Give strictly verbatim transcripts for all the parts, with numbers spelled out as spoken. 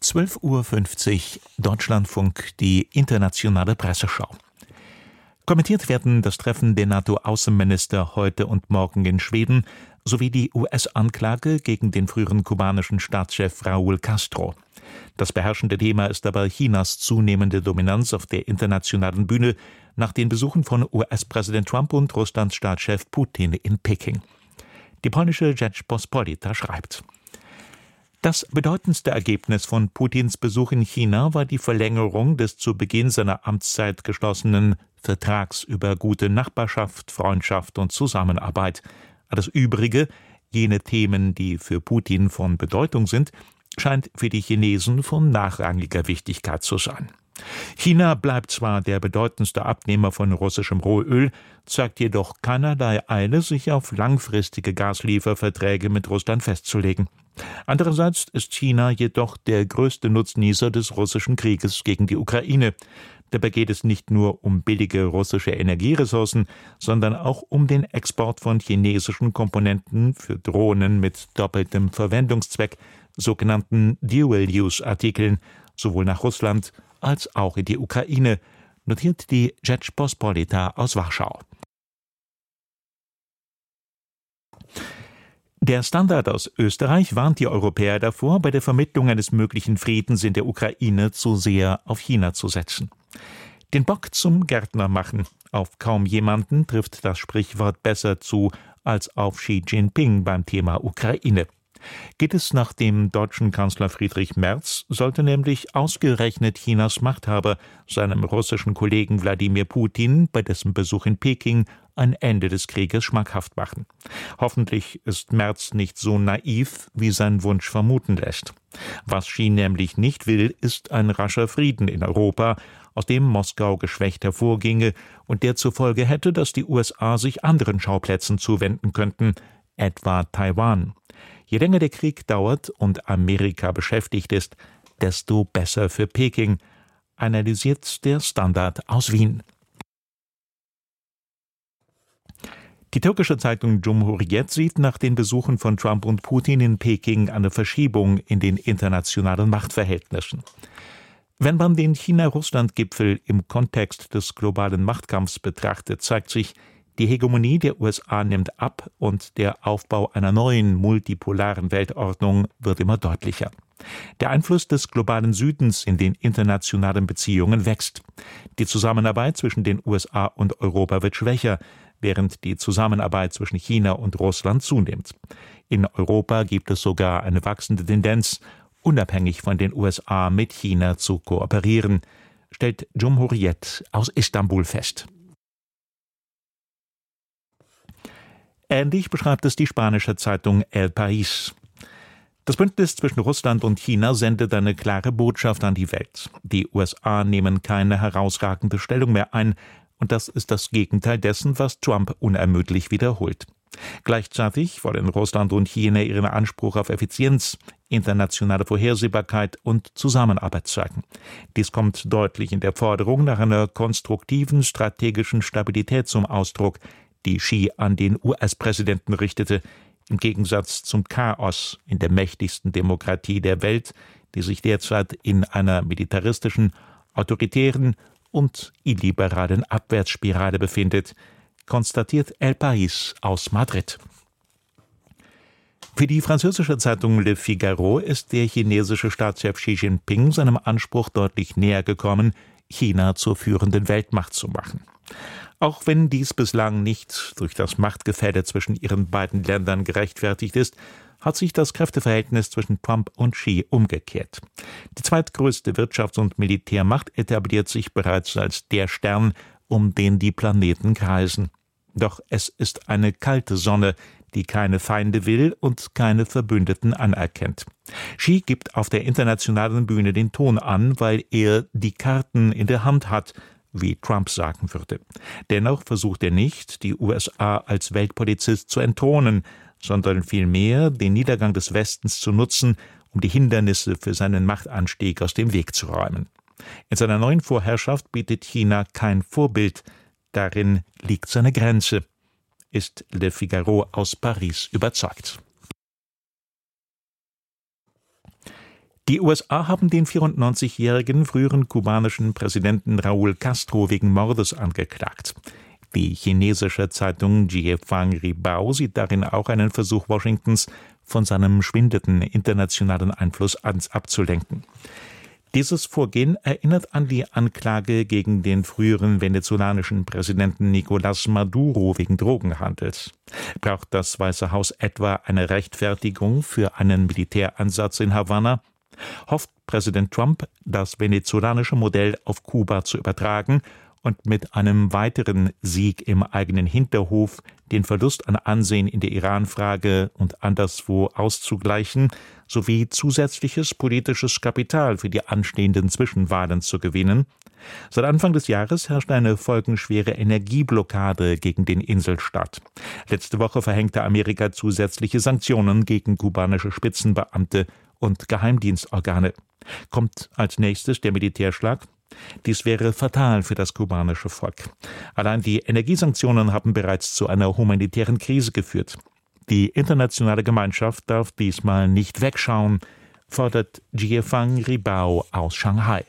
zwölf Uhr fünfzig, Deutschlandfunk, die internationale Presseschau. Kommentiert werden das Treffen der NATO-Außenminister heute und morgen in Schweden sowie die U S-Anklage gegen den früheren kubanischen Staatschef Raúl Castro. Das beherrschende Thema ist dabei Chinas zunehmende Dominanz auf der internationalen Bühne nach den Besuchen von U S-Präsident Trump und Russlands Staatschef Putin in Peking. Die polnische Rzeczpospolita schreibt: Das bedeutendste Ergebnis von Putins Besuch in China war die Verlängerung des zu Beginn seiner Amtszeit geschlossenen Vertrags über gute Nachbarschaft, Freundschaft und Zusammenarbeit. Alles Übrige, jene Themen, die für Putin von Bedeutung sind, scheint für die Chinesen von nachrangiger Wichtigkeit zu sein. China bleibt zwar der bedeutendste Abnehmer von russischem Rohöl, zeigt jedoch keinerlei Eile, sich auf langfristige Gaslieferverträge mit Russland festzulegen. Andererseits ist China jedoch der größte Nutznießer des russischen Krieges gegen die Ukraine. Dabei geht es nicht nur um billige russische Energieressourcen, sondern auch um den Export von chinesischen Komponenten für Drohnen mit doppeltem Verwendungszweck, sogenannten Dual-Use-Artikeln, sowohl nach Russland als auch in die Ukraine, notiert die Rzeczpospolita aus Warschau. Der Standard aus Österreich warnt die Europäer davor, bei der Vermittlung eines möglichen Friedens in der Ukraine zu sehr auf China zu setzen. Den Bock zum Gärtner machen. Auf kaum jemanden trifft das Sprichwort besser zu als auf Xi Jinping beim Thema Ukraine. Geht es nach dem deutschen Kanzler Friedrich Merz, sollte nämlich ausgerechnet Chinas Machthaber seinem russischen Kollegen Wladimir Putin bei dessen Besuch in Peking ein Ende des Krieges schmackhaft machen. Hoffentlich ist Merz nicht so naiv, wie sein Wunsch vermuten lässt. Was Xi nämlich nicht will, ist ein rascher Frieden in Europa, aus dem Moskau geschwächt hervorginge und der zur Folge hätte, dass die U S A sich anderen Schauplätzen zuwenden könnten, etwa Taiwan. Je länger der Krieg dauert und Amerika beschäftigt ist, desto besser für Peking, analysiert der Standard aus Wien. Die türkische Zeitung Cumhuriyet sieht nach den Besuchen von Trump und Putin in Peking eine Verschiebung in den internationalen Machtverhältnissen. Wenn man den China-Russland-Gipfel im Kontext des globalen Machtkampfs betrachtet, zeigt sich, die Hegemonie der U S A nimmt ab und der Aufbau einer neuen multipolaren Weltordnung wird immer deutlicher. Der Einfluss des globalen Südens in den internationalen Beziehungen wächst. Die Zusammenarbeit zwischen den U S A und Europa wird schwächer, während die Zusammenarbeit zwischen China und Russland zunimmt. In Europa gibt es sogar eine wachsende Tendenz, unabhängig von den U S A mit China zu kooperieren, stellt Cumhuriyet aus Istanbul fest. Ähnlich beschreibt es die spanische Zeitung El País. Das Bündnis zwischen Russland und China sendet eine klare Botschaft an die Welt. Die U S A nehmen keine herausragende Stellung mehr ein, und das ist das Gegenteil dessen, was Trump unermüdlich wiederholt. Gleichzeitig wollen Russland und China ihren Anspruch auf Effizienz, internationale Vorhersehbarkeit und Zusammenarbeit zeigen. Dies kommt deutlich in der Forderung nach einer konstruktiven strategischen Stabilität zum Ausdruck, die Xi an den U S-Präsidenten richtete, im Gegensatz zum Chaos in der mächtigsten Demokratie der Welt, die sich derzeit in einer militaristischen, autoritären und illiberalen Abwärtsspirale befindet, konstatiert El País aus Madrid. Für die französische Zeitung Le Figaro ist der chinesische Staatschef Xi Jinping seinem Anspruch deutlich näher gekommen, China zur führenden Weltmacht zu machen. Auch wenn dies bislang nicht durch das Machtgefälle zwischen ihren beiden Ländern gerechtfertigt ist, hat sich das Kräfteverhältnis zwischen Trump und Xi umgekehrt. Die zweitgrößte Wirtschafts- und Militärmacht etabliert sich bereits als der Stern, um den die Planeten kreisen. Doch es ist eine kalte Sonne, die keine Feinde will und keine Verbündeten anerkennt. Xi gibt auf der internationalen Bühne den Ton an, weil er die Karten in der Hand hat, wie Trump sagen würde. Dennoch versucht er nicht, die U S A als Weltpolizist zu entthronen, sondern vielmehr den Niedergang des Westens zu nutzen, um die Hindernisse für seinen Machtanstieg aus dem Weg zu räumen. In seiner neuen Vorherrschaft bietet China kein Vorbild. Darin liegt seine Grenze, ist Le Figaro aus Paris überzeugt. Die U S A haben den vierundneunzigjährigen früheren kubanischen Präsidenten Raúl Castro wegen Mordes angeklagt. Die chinesische Zeitung Jiefang Ribao sieht darin auch einen Versuch Washingtons, von seinem schwindenden internationalen Einfluss abzulenken. Dieses Vorgehen erinnert an die Anklage gegen den früheren venezolanischen Präsidenten Nicolás Maduro wegen Drogenhandels. Braucht das Weiße Haus etwa eine Rechtfertigung für einen Militäransatz in Havanna? Hofft Präsident Trump, das venezolanische Modell auf Kuba zu übertragen und mit einem weiteren Sieg im eigenen Hinterhof den Verlust an Ansehen in der Iran-Frage und anderswo auszugleichen, sowie zusätzliches politisches Kapital für die anstehenden Zwischenwahlen zu gewinnen? Seit Anfang des Jahres herrscht eine folgenschwere Energieblockade gegen den Inselstaat. Letzte Woche verhängte Amerika zusätzliche Sanktionen gegen kubanische Spitzenbeamte und Geheimdienstorgane. Kommt als nächstes der Militärschlag? Dies wäre fatal für das kubanische Volk. Allein die Energiesanktionen haben bereits zu einer humanitären Krise geführt. Die internationale Gemeinschaft darf diesmal nicht wegschauen, fordert Jiefang Ribao aus Shanghai.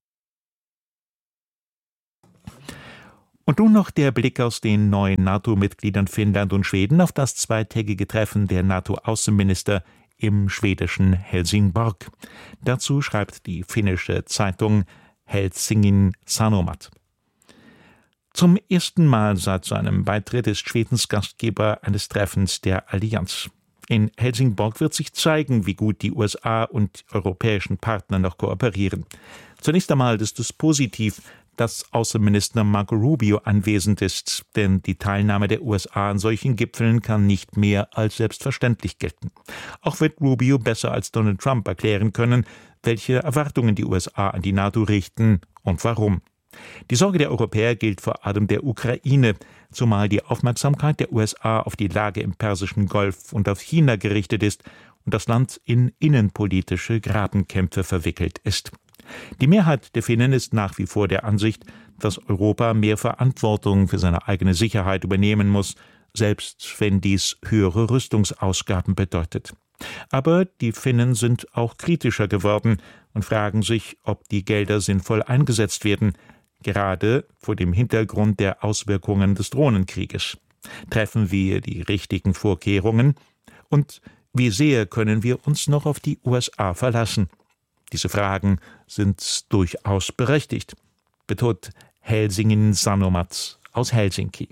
Und nun noch der Blick aus den neuen NATO-Mitgliedern Finnland und Schweden auf das zweitägige Treffen der NATO-Außenminister im schwedischen Helsingborg. Dazu schreibt die finnische Zeitung Helsingin Sanomat. Zum ersten Mal seit seinem Beitritt ist Schwedens Gastgeber eines Treffens der Allianz. In Helsingborg wird sich zeigen, wie gut die U S A und europäischen Partner noch kooperieren. Zunächst einmal ist es positiv, dass Außenminister Marco Rubio anwesend ist, denn die Teilnahme der U S A an solchen Gipfeln kann nicht mehr als selbstverständlich gelten. Auch wird Rubio besser als Donald Trump erklären können, welche Erwartungen die U S A an die NATO richten und warum. Die Sorge der Europäer gilt vor allem der Ukraine, zumal die Aufmerksamkeit der U S A auf die Lage im Persischen Golf und auf China gerichtet ist und das Land in innenpolitische Grabenkämpfe verwickelt ist. Die Mehrheit der Finnen ist nach wie vor der Ansicht, dass Europa mehr Verantwortung für seine eigene Sicherheit übernehmen muss, selbst wenn dies höhere Rüstungsausgaben bedeutet. Aber die Finnen sind auch kritischer geworden und fragen sich, ob die Gelder sinnvoll eingesetzt werden, gerade vor dem Hintergrund der Auswirkungen des Drohnenkrieges. Treffen wir die richtigen Vorkehrungen? Und wie sehr können wir uns noch auf die U S A verlassen? Diese Fragen sind durchaus berechtigt, betont Helsingin Sanomat aus Helsinki.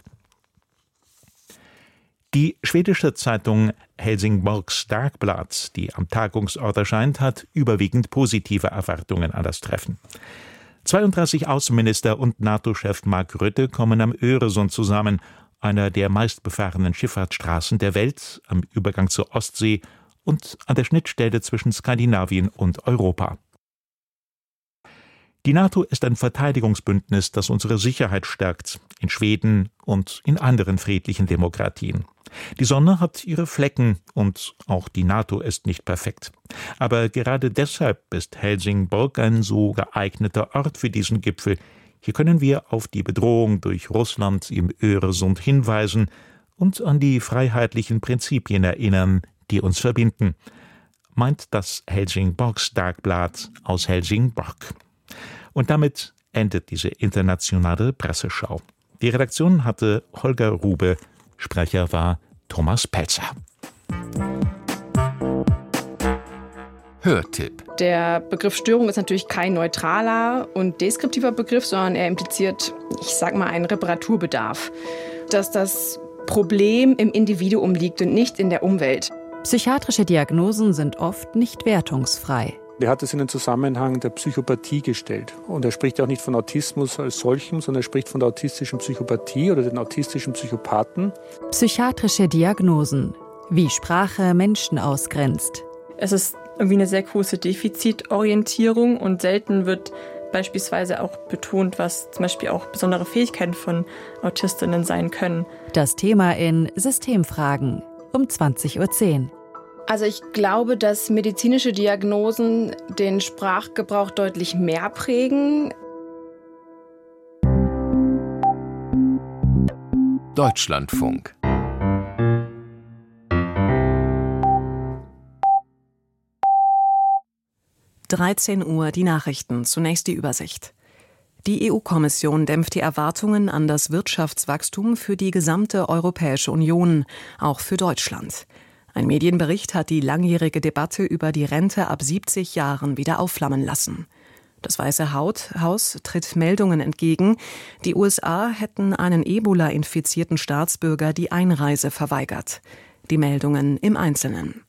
Die schwedische Zeitung Helsingborgs Dagblad, die am Tagungsort erscheint, hat überwiegend positive Erwartungen an das Treffen. zweiunddreißig Außenminister und NATO-Chef Mark Rutte kommen am Öresund zusammen, einer der meistbefahrenen Schifffahrtsstraßen der Welt, am Übergang zur Ostsee und an der Schnittstelle zwischen Skandinavien und Europa. Die NATO ist ein Verteidigungsbündnis, das unsere Sicherheit stärkt, in Schweden und in anderen friedlichen Demokratien. Die Sonne hat ihre Flecken und auch die NATO ist nicht perfekt. Aber gerade deshalb ist Helsingborg ein so geeigneter Ort für diesen Gipfel. Hier können wir auf die Bedrohung durch Russland im Öresund hinweisen und an die freiheitlichen Prinzipien erinnern, die uns verbinden, meint das Helsingborgs Dagblad aus Helsingborg. Und damit endet diese internationale Presseschau. Die Redaktion hatte Holger Rube, Sprecher war Thomas Pelzer. Hörtipp. Der Begriff Störung ist natürlich kein neutraler und deskriptiver Begriff, sondern er impliziert, ich sag mal, einen Reparaturbedarf. Dass das Problem im Individuum liegt und nicht in der Umwelt. Psychiatrische Diagnosen sind oft nicht wertungsfrei. Er hat es in den Zusammenhang der Psychopathie gestellt. Und er spricht auch nicht von Autismus als solchem, sondern er spricht von der autistischen Psychopathie oder den autistischen Psychopathen. Psychiatrische Diagnosen, wie Sprache Menschen ausgrenzt. Es ist irgendwie eine sehr große Defizitorientierung und selten wird beispielsweise auch betont, was zum Beispiel auch besondere Fähigkeiten von Autistinnen sein können. Das Thema in Systemfragen um zwanzig Uhr zehn. Also ich glaube, dass medizinische Diagnosen den Sprachgebrauch deutlich mehr prägen. Deutschlandfunk. dreizehn Uhr die Nachrichten, zunächst die Übersicht. Die E U-Kommission dämpft die Erwartungen an das Wirtschaftswachstum für die gesamte Europäische Union, auch für Deutschland. Ein Medienbericht hat die langjährige Debatte über die Rente ab siebzig Jahren wieder aufflammen lassen. Das Weiße Haus tritt Meldungen entgegen, die U S A hätten einen Ebola-infizierten Staatsbürger die Einreise verweigert. Die Meldungen im Einzelnen.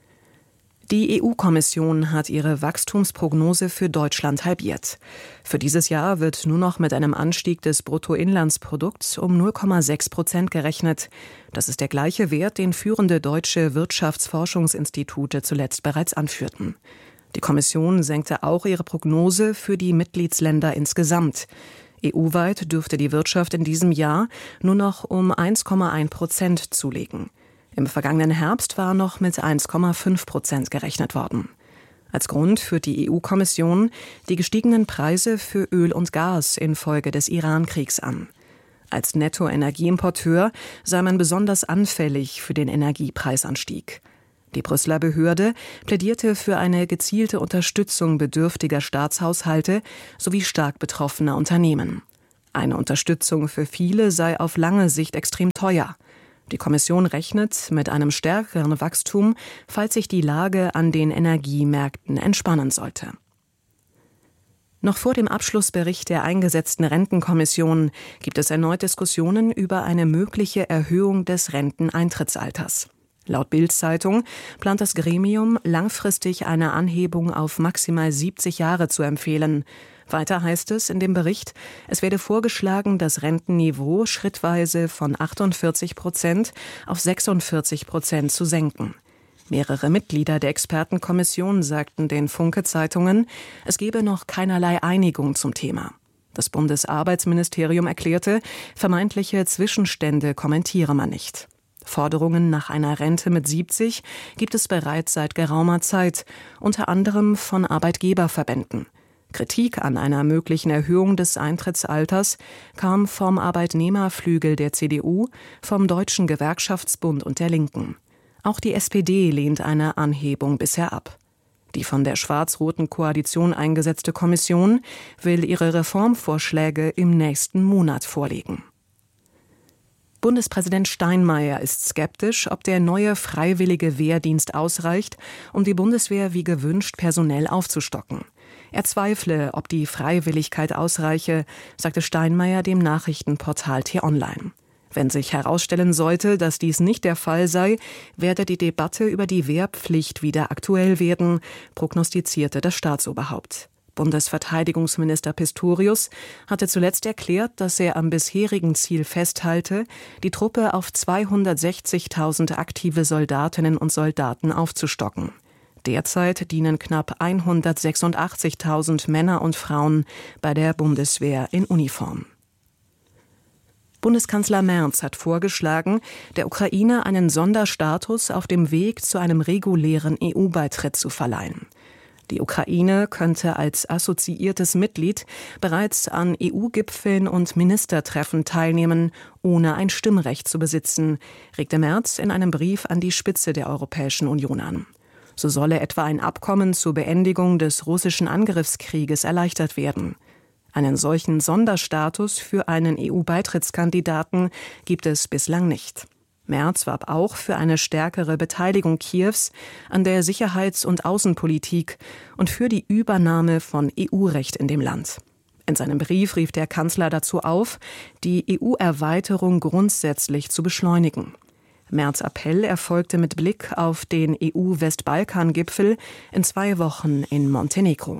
Die E U-Kommission hat ihre Wachstumsprognose für Deutschland halbiert. Für dieses Jahr wird nur noch mit einem Anstieg des Bruttoinlandsprodukts um null Komma sechs Prozent gerechnet. Das ist der gleiche Wert, den führende deutsche Wirtschaftsforschungsinstitute zuletzt bereits anführten. Die Kommission senkte auch ihre Prognose für die Mitgliedsländer insgesamt. E U-weit dürfte die Wirtschaft in diesem Jahr nur noch um eins Komma eins Prozent zulegen. Im vergangenen Herbst war noch mit eins Komma fünf Prozent gerechnet worden. Als Grund führt die E U-Kommission die gestiegenen Preise für Öl und Gas infolge des Iran-Kriegs an. Als Nettoenergieimporteur sei man besonders anfällig für den Energiepreisanstieg. Die Brüsseler Behörde plädierte für eine gezielte Unterstützung bedürftiger Staatshaushalte sowie stark betroffener Unternehmen. Eine Unterstützung für viele sei auf lange Sicht extrem teuer. Die Kommission rechnet mit einem stärkeren Wachstum, falls sich die Lage an den Energiemärkten entspannen sollte. Noch vor dem Abschlussbericht der eingesetzten Rentenkommission gibt es erneut Diskussionen über eine mögliche Erhöhung des Renteneintrittsalters. Laut Bild-Zeitung plant das Gremium, langfristig eine Anhebung auf maximal siebzig Jahre zu empfehlen. Weiter heißt es in dem Bericht, es werde vorgeschlagen, das Rentenniveau schrittweise von achtundvierzig Prozent auf sechsundvierzig Prozent zu senken. Mehrere Mitglieder der Expertenkommission sagten den Funke-Zeitungen, es gebe noch keinerlei Einigung zum Thema. Das Bundesarbeitsministerium erklärte, vermeintliche Zwischenstände kommentiere man nicht. Forderungen nach einer Rente mit siebzig gibt es bereits seit geraumer Zeit, unter anderem von Arbeitgeberverbänden. Kritik an einer möglichen Erhöhung des Eintrittsalters kam vom Arbeitnehmerflügel der C D U, vom Deutschen Gewerkschaftsbund und der Linken. Auch die S P D lehnt eine Anhebung bisher ab. Die von der schwarz-roten Koalition eingesetzte Kommission will ihre Reformvorschläge im nächsten Monat vorlegen. Bundespräsident Steinmeier ist skeptisch, ob der neue freiwillige Wehrdienst ausreicht, um die Bundeswehr wie gewünscht personell aufzustocken. Er zweifle, ob die Freiwilligkeit ausreiche, sagte Steinmeier dem Nachrichtenportal T-Online. Wenn sich herausstellen sollte, dass dies nicht der Fall sei, werde die Debatte über die Wehrpflicht wieder aktuell werden, prognostizierte das Staatsoberhaupt. Bundesverteidigungsminister Pistorius hatte zuletzt erklärt, dass er am bisherigen Ziel festhalte, die Truppe auf zweihundertsechzigtausend aktive Soldatinnen und Soldaten aufzustocken. Derzeit dienen knapp hundertsechsundachtzigtausend Männer und Frauen bei der Bundeswehr in Uniform. Bundeskanzler Merz hat vorgeschlagen, der Ukraine einen Sonderstatus auf dem Weg zu einem regulären E U-Beitritt zu verleihen. Die Ukraine könnte als assoziiertes Mitglied bereits an E U-Gipfeln und Ministertreffen teilnehmen, ohne ein Stimmrecht zu besitzen, regte Merz in einem Brief an die Spitze der Europäischen Union an. So solle etwa ein Abkommen zur Beendigung des russischen Angriffskrieges erleichtert werden. Einen solchen Sonderstatus für einen E U-Beitrittskandidaten gibt es bislang nicht. Merz warb auch für eine stärkere Beteiligung Kiews an der Sicherheits- und Außenpolitik und für die Übernahme von E U-Recht in dem Land. In seinem Brief rief der Kanzler dazu auf, die E U-Erweiterung grundsätzlich zu beschleunigen. Merz' Appell erfolgte mit Blick auf den E U-Westbalkan-Gipfel in zwei Wochen in Montenegro.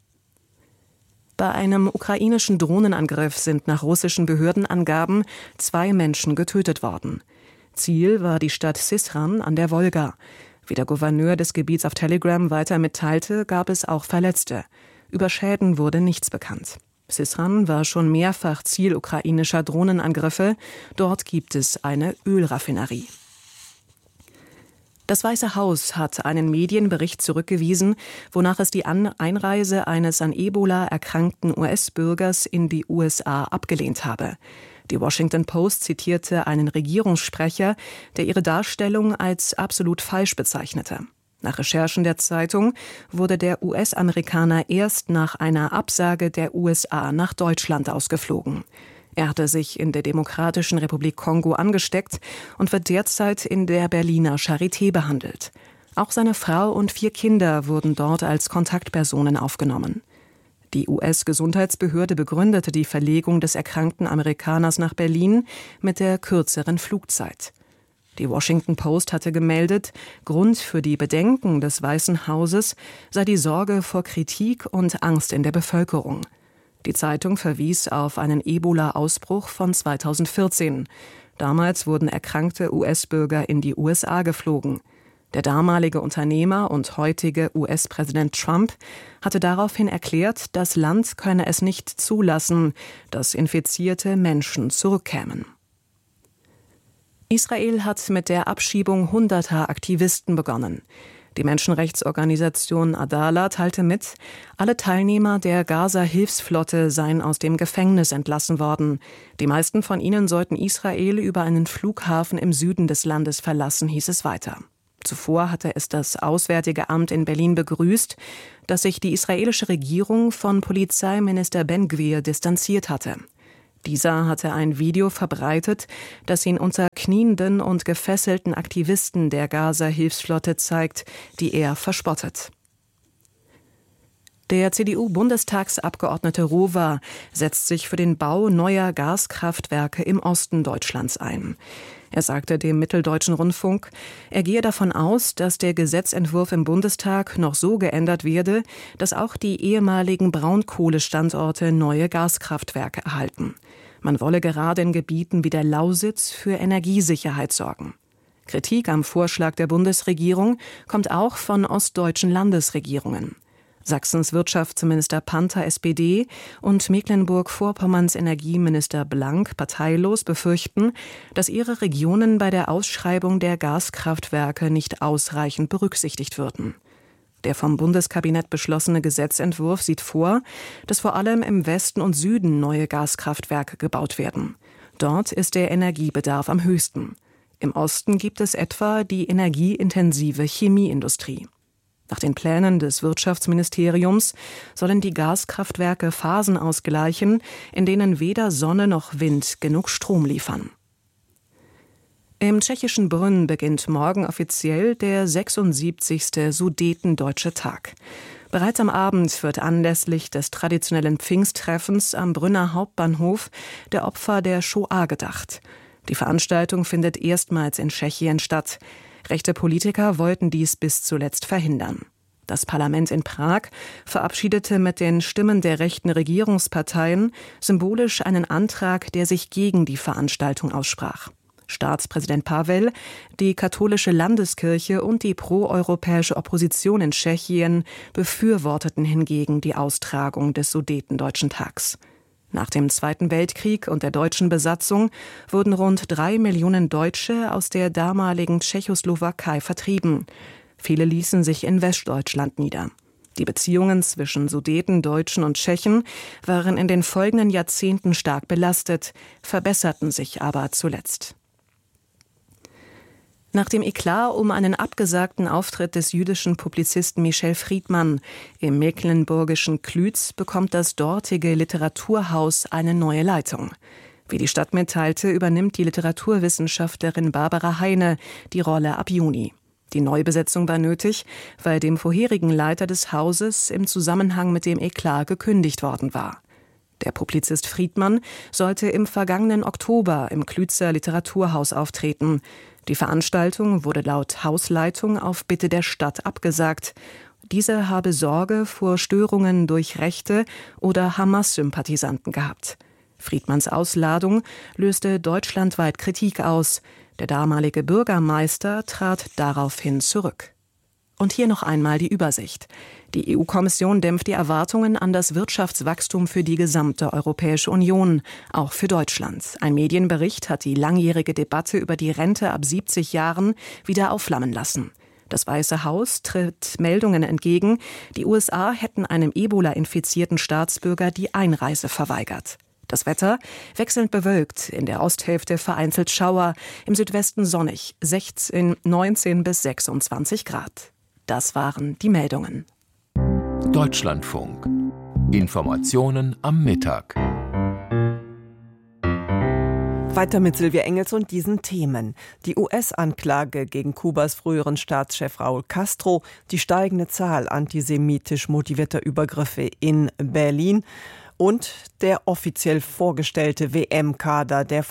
Bei einem ukrainischen Drohnenangriff sind nach russischen Behördenangaben zwei Menschen getötet worden. Ziel war die Stadt Syzran an der Wolga. Wie der Gouverneur des Gebiets auf Telegram weiter mitteilte, gab es auch Verletzte. Über Schäden wurde nichts bekannt. Syzran war schon mehrfach Ziel ukrainischer Drohnenangriffe. Dort gibt es eine Ölraffinerie. Das Weiße Haus hat einen Medienbericht zurückgewiesen, wonach es die Einreise eines an Ebola erkrankten U S-Bürgers in die U S A abgelehnt habe. Die Washington Post zitierte einen Regierungssprecher, der ihre Darstellung als absolut falsch bezeichnete. Nach Recherchen der Zeitung wurde der U S-Amerikaner erst nach einer Absage der U S A nach Deutschland ausgeflogen. Er hatte sich in der Demokratischen Republik Kongo angesteckt und wird derzeit in der Berliner Charité behandelt. Auch seine Frau und vier Kinder wurden dort als Kontaktpersonen aufgenommen. Die U S-Gesundheitsbehörde begründete die Verlegung des erkrankten Amerikaners nach Berlin mit der kürzeren Flugzeit. Die Washington Post hatte gemeldet, Grund für die Bedenken des Weißen Hauses sei die Sorge vor Kritik und Angst in der Bevölkerung. Die Zeitung verwies auf einen Ebola-Ausbruch von zweitausendvierzehn. Damals wurden erkrankte U S-Bürger in die U S A geflogen. Der damalige Unternehmer und heutige U S-Präsident Trump hatte daraufhin erklärt, das Land könne es nicht zulassen, dass infizierte Menschen zurückkämen. Israel hat mit der Abschiebung hunderter Aktivisten begonnen. Die Menschenrechtsorganisation Adala teilte mit, alle Teilnehmer der Gaza-Hilfsflotte seien aus dem Gefängnis entlassen worden. Die meisten von ihnen sollten Israel über einen Flughafen im Süden des Landes verlassen, hieß es weiter. Zuvor hatte es das Auswärtige Amt in Berlin begrüßt, dass sich die israelische Regierung von Polizeiminister Ben-Gvir distanziert hatte. Dieser hatte ein Video verbreitet, das ihn unter knienden und gefesselten Aktivisten der Gaza-Hilfsflotte zeigt, die er verspottet. Der C D U-Bundestagsabgeordnete Rohwer setzt sich für den Bau neuer Gaskraftwerke im Osten Deutschlands ein. Er sagte dem Mitteldeutschen Rundfunk, er gehe davon aus, dass der Gesetzentwurf im Bundestag noch so geändert werde, dass auch die ehemaligen Braunkohlestandorte neue Gaskraftwerke erhalten. Man wolle gerade in Gebieten wie der Lausitz für Energiesicherheit sorgen. Kritik am Vorschlag der Bundesregierung kommt auch von ostdeutschen Landesregierungen. Sachsens Wirtschaftsminister Panther S P D und Mecklenburg-Vorpommerns Energieminister Blank parteilos befürchten, dass ihre Regionen bei der Ausschreibung der Gaskraftwerke nicht ausreichend berücksichtigt würden. Der vom Bundeskabinett beschlossene Gesetzentwurf sieht vor, dass vor allem im Westen und Süden neue Gaskraftwerke gebaut werden. Dort ist der Energiebedarf am höchsten. Im Osten gibt es etwa die energieintensive Chemieindustrie. Nach den Plänen des Wirtschaftsministeriums sollen die Gaskraftwerke Phasen ausgleichen, in denen weder Sonne noch Wind genug Strom liefern. Im tschechischen Brünn beginnt morgen offiziell der sechsundsiebzigste Sudetendeutsche Tag. Bereits am Abend wird anlässlich des traditionellen Pfingsttreffens am Brünner Hauptbahnhof der Opfer der Shoah gedacht. Die Veranstaltung findet erstmals in Tschechien statt. Rechte Politiker wollten dies bis zuletzt verhindern. Das Parlament in Prag verabschiedete mit den Stimmen der rechten Regierungsparteien symbolisch einen Antrag, der sich gegen die Veranstaltung aussprach. Staatspräsident Pavel, die katholische Landeskirche und die proeuropäische Opposition in Tschechien befürworteten hingegen die Austragung des Sudetendeutschen Tags. Nach dem Zweiten Weltkrieg und der deutschen Besatzung wurden rund drei Millionen Deutsche aus der damaligen Tschechoslowakei vertrieben. Viele ließen sich in Westdeutschland nieder. Die Beziehungen zwischen Sudetendeutschen und Tschechen waren in den folgenden Jahrzehnten stark belastet, verbesserten sich aber zuletzt. Nach dem Eklat um einen abgesagten Auftritt des jüdischen Publizisten Michel Friedmann im mecklenburgischen Klütz bekommt das dortige Literaturhaus eine neue Leitung. Wie die Stadt mitteilte, übernimmt die Literaturwissenschaftlerin Barbara Heine die Rolle ab Juni. Die Neubesetzung war nötig, weil dem vorherigen Leiter des Hauses im Zusammenhang mit dem Eklat gekündigt worden war. Der Publizist Friedmann sollte im vergangenen Oktober im Klützer Literaturhaus auftreten. Die Veranstaltung wurde laut Hausleitung auf Bitte der Stadt abgesagt. Diese habe Sorge vor Störungen durch Rechte oder Hamas-Sympathisanten gehabt. Friedmanns Ausladung löste deutschlandweit Kritik aus. Der damalige Bürgermeister trat daraufhin zurück. Und hier noch einmal die Übersicht. Die E U-Kommission dämpft die Erwartungen an das Wirtschaftswachstum für die gesamte Europäische Union, auch für Deutschland. Ein Medienbericht hat die langjährige Debatte über die Rente ab siebzig Jahren wieder aufflammen lassen. Das Weiße Haus tritt Meldungen entgegen, die U S A hätten einem Ebola-infizierten Staatsbürger die Einreise verweigert. Das Wetter wechselnd bewölkt, in der Osthälfte vereinzelt Schauer, im Südwesten sonnig, sechzehn, neunzehn bis sechsundzwanzig Grad. Das waren die Meldungen. Deutschlandfunk. Informationen am Mittag. Weiter mit Silvia Engels und diesen Themen. Die U S-Anklage gegen Kubas früheren Staatschef Raúl Castro, die steigende Zahl antisemitisch motivierter Übergriffe in Berlin und der offiziell vorgestellte W M-Kader der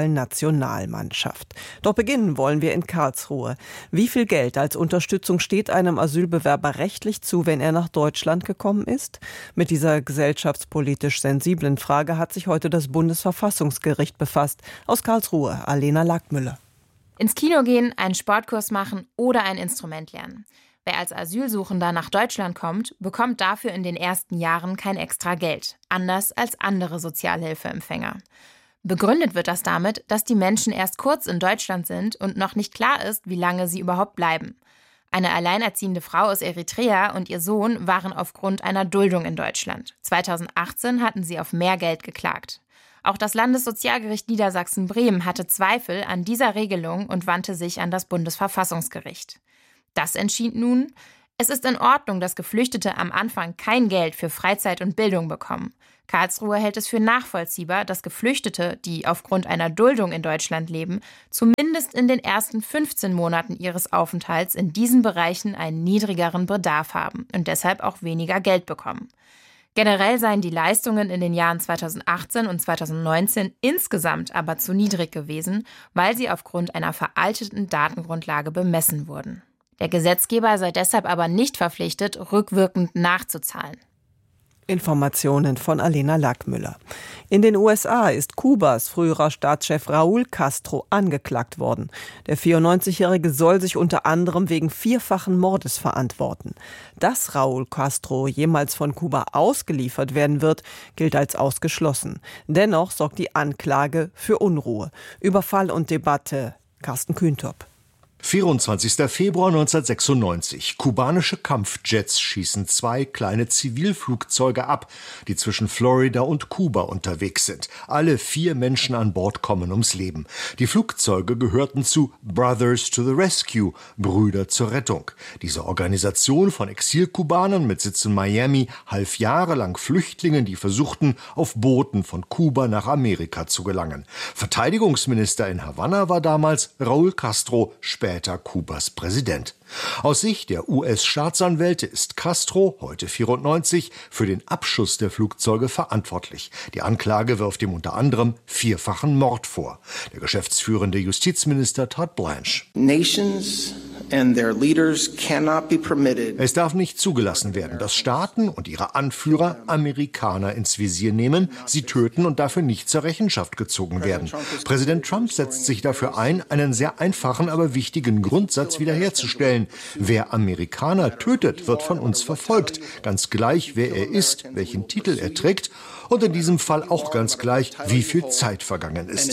Fußballnationalmannschaft. Doch beginnen wollen wir in Karlsruhe. Wie viel Geld als Unterstützung steht einem Asylbewerber rechtlich zu, wenn er nach Deutschland gekommen ist? Mit dieser gesellschaftspolitisch sensiblen Frage hat sich heute das Bundesverfassungsgericht befasst. Aus Karlsruhe, Alena Lackmüller. Ins Kino gehen, einen Sportkurs machen oder ein Instrument lernen. Wer als Asylsuchender nach Deutschland kommt, bekommt dafür in den ersten Jahren kein extra Geld, anders als andere Sozialhilfeempfänger. Begründet wird das damit, dass die Menschen erst kurz in Deutschland sind und noch nicht klar ist, wie lange sie überhaupt bleiben. Eine alleinerziehende Frau aus Eritrea und ihr Sohn waren aufgrund einer Duldung in Deutschland. zweitausendachtzehn hatten sie auf mehr Geld geklagt. Auch das Landessozialgericht Niedersachsen-Bremen hatte Zweifel an dieser Regelung und wandte sich an das Bundesverfassungsgericht. Das entschied nun, es ist in Ordnung, dass Geflüchtete am Anfang kein Geld für Freizeit und Bildung bekommen. Karlsruhe hält es für nachvollziehbar, dass Geflüchtete, die aufgrund einer Duldung in Deutschland leben, zumindest in den ersten fünfzehn Monaten ihres Aufenthalts in diesen Bereichen einen niedrigeren Bedarf haben und deshalb auch weniger Geld bekommen. Generell seien die Leistungen in den Jahren zweitausendachtzehn und zweitausendneunzehn insgesamt aber zu niedrig gewesen, weil sie aufgrund einer veralteten Datengrundlage bemessen wurden. Der Gesetzgeber sei deshalb aber nicht verpflichtet, rückwirkend nachzuzahlen. Informationen von Alena Lackmüller. In den U S A ist Kubas früherer Staatschef Raúl Castro angeklagt worden. Der vierundneunzigjährige soll sich unter anderem wegen vierfachen Mordes verantworten. Dass Raúl Castro jemals von Kuba ausgeliefert werden wird, gilt als ausgeschlossen. Dennoch sorgt die Anklage für Unruhe. Über Fall und Debatte Carsten Kühntop. vierundzwanzigster Februar neunzehnhundertsechsundneunzig. Kubanische Kampfjets schießen zwei kleine Zivilflugzeuge ab, die zwischen Florida und Kuba unterwegs sind. Alle vier Menschen an Bord kommen ums Leben. Die Flugzeuge gehörten zu Brothers to the Rescue, Brüder zur Rettung. Diese Organisation von Exilkubanern mit Sitz in Miami half jahrelang Flüchtlingen, die versuchten, auf Booten von Kuba nach Amerika zu gelangen. Verteidigungsminister in Havanna war damals Raúl Castro, später Kubas Präsident. Aus Sicht der U S-Staatsanwälte ist Castro, heute vierundneunzig, für den Abschuss der Flugzeuge verantwortlich. Die Anklage wirft ihm unter anderem vierfachen Mord vor. Der geschäftsführende Justizminister Todd Blanche. Nations and their leaders cannot be permitted. Es darf nicht zugelassen werden, dass Staaten und ihre Anführer Amerikaner ins Visier nehmen, sie töten und dafür nicht zur Rechenschaft gezogen werden. Präsident Trump setzt sich dafür ein, einen sehr einfachen, aber wichtigen Grundsatz wiederherzustellen. Wer Amerikaner tötet, wird von uns verfolgt. Ganz gleich, wer er ist, welchen Titel er trägt und in diesem Fall auch ganz gleich, wie viel Zeit vergangen ist.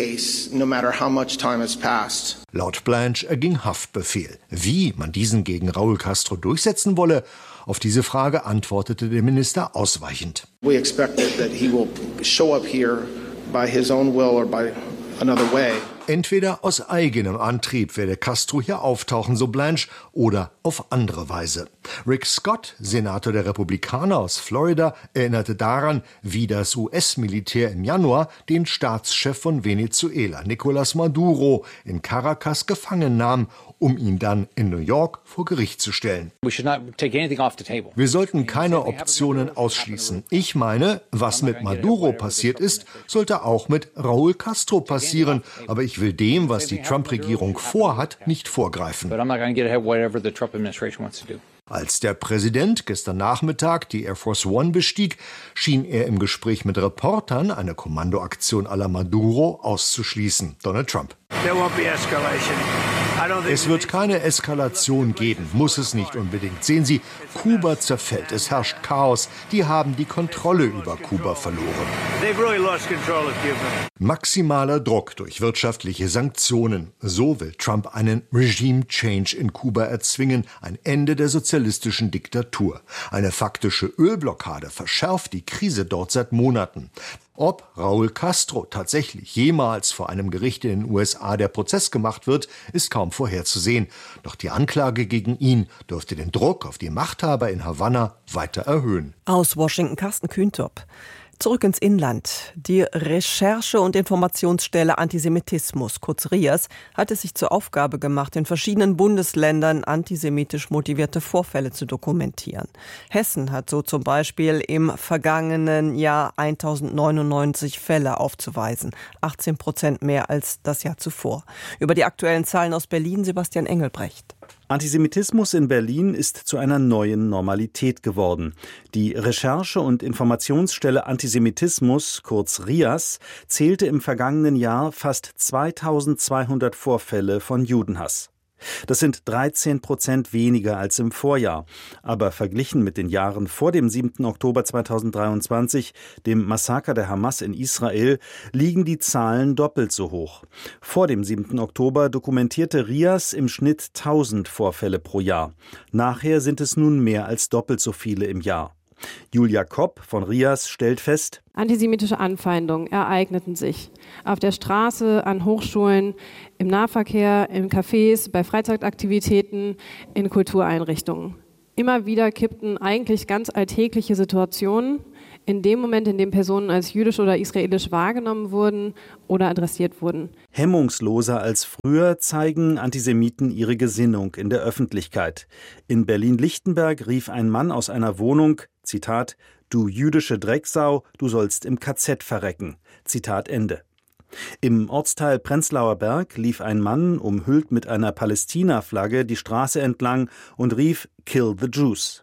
Laut Blanche erging Haftbefehl. Wie man diesen gegen Raúl Castro durchsetzen wolle, auf diese Frage antwortete der Minister ausweichend. We expect that he will show up here by his own will or by another way. Entweder aus eigenem Antrieb werde Castro hier auftauchen, so Blanche, oder auf andere Weise. Rick Scott, Senator der Republikaner aus Florida, erinnerte daran, wie das U S-Militär im Januar den Staatschef von Venezuela, Nicolás Maduro, in Caracas gefangen nahm, um ihn dann in New York vor Gericht zu stellen. Wir sollten keine Optionen ausschließen. Ich meine, was mit Maduro passiert ist, sollte auch mit Raúl Castro passieren. Aber ich will dem, was die Trump-Regierung vorhat, nicht vorgreifen. Als der Präsident gestern Nachmittag die Air Force One bestieg, schien er im Gespräch mit Reportern eine Kommandoaktion à la Maduro auszuschließen. Donald Trump. Es wird keine Eskalation geben, muss es nicht unbedingt. Sehen Sie, Kuba zerfällt, es herrscht Chaos. Die haben die Kontrolle über Kuba verloren. Maximaler Druck durch wirtschaftliche Sanktionen. So will Trump einen Regime Change in Kuba erzwingen, ein Ende der sozialistischen Diktatur. Eine faktische Ölblockade verschärft die Krise dort seit Monaten. Ob Raúl Castro tatsächlich jemals vor einem Gericht in den U S A der Prozess gemacht wird, ist kaum vorherzusehen. Doch die Anklage gegen ihn dürfte den Druck auf die Machthaber in Havanna weiter erhöhen. Aus Washington Carsten Kühntop. Zurück ins Inland. Die Recherche- und Informationsstelle Antisemitismus, kurz R I A S, hat es sich zur Aufgabe gemacht, in verschiedenen Bundesländern antisemitisch motivierte Vorfälle zu dokumentieren. Hessen hat so zum Beispiel im vergangenen Jahr tausendneunundneunzig Fälle aufzuweisen, achtzehn Prozent mehr als das Jahr zuvor. Über die aktuellen Zahlen aus Berlin Sebastian Engelbrecht. Antisemitismus in Berlin ist zu einer neuen Normalität geworden. Die Recherche- und Informationsstelle Antisemitismus, kurz R I A S, zählte im vergangenen Jahr fast zweitausendzweihundert Vorfälle von Judenhass. Das sind dreizehn Prozent weniger als im Vorjahr. Aber verglichen mit den Jahren vor dem siebten Oktober zweitausenddreiundzwanzig, dem Massaker der Hamas in Israel, liegen die Zahlen doppelt so hoch. Vor dem siebten Oktober dokumentierte R I A S im Schnitt tausend Vorfälle pro Jahr. Nachher sind es nun mehr als doppelt so viele im Jahr. Julia Kopp von R I A S stellt fest: Antisemitische Anfeindungen ereigneten sich auf der Straße, an Hochschulen, im Nahverkehr, in Cafés, bei Freizeitaktivitäten, in Kultureinrichtungen. Immer wieder kippten eigentlich ganz alltägliche Situationen in dem Moment, in dem Personen als jüdisch oder israelisch wahrgenommen wurden oder adressiert wurden. Hemmungsloser als früher zeigen Antisemiten ihre Gesinnung in der Öffentlichkeit. In Berlin-Lichtenberg rief ein Mann aus einer Wohnung, Zitat, »Du jüdische Drecksau, du sollst im K Z verrecken«, Zitat Ende. Im Ortsteil Prenzlauer Berg lief ein Mann, umhüllt mit einer Palästina-Flagge, die Straße entlang und rief »Kill the Jews«.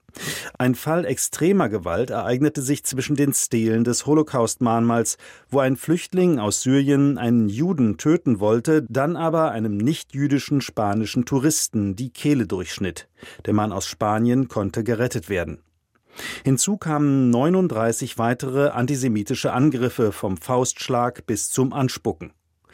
Ein Fall extremer Gewalt ereignete sich zwischen den Stelen des Holocaust-Mahnmals, wo ein Flüchtling aus Syrien einen Juden töten wollte, dann aber einem nicht-jüdischen spanischen Touristen die Kehle durchschnitt. Der Mann aus Spanien konnte gerettet werden. Hinzu kamen neununddreißig weitere antisemitische Angriffe vom Faustschlag bis zum Anspucken.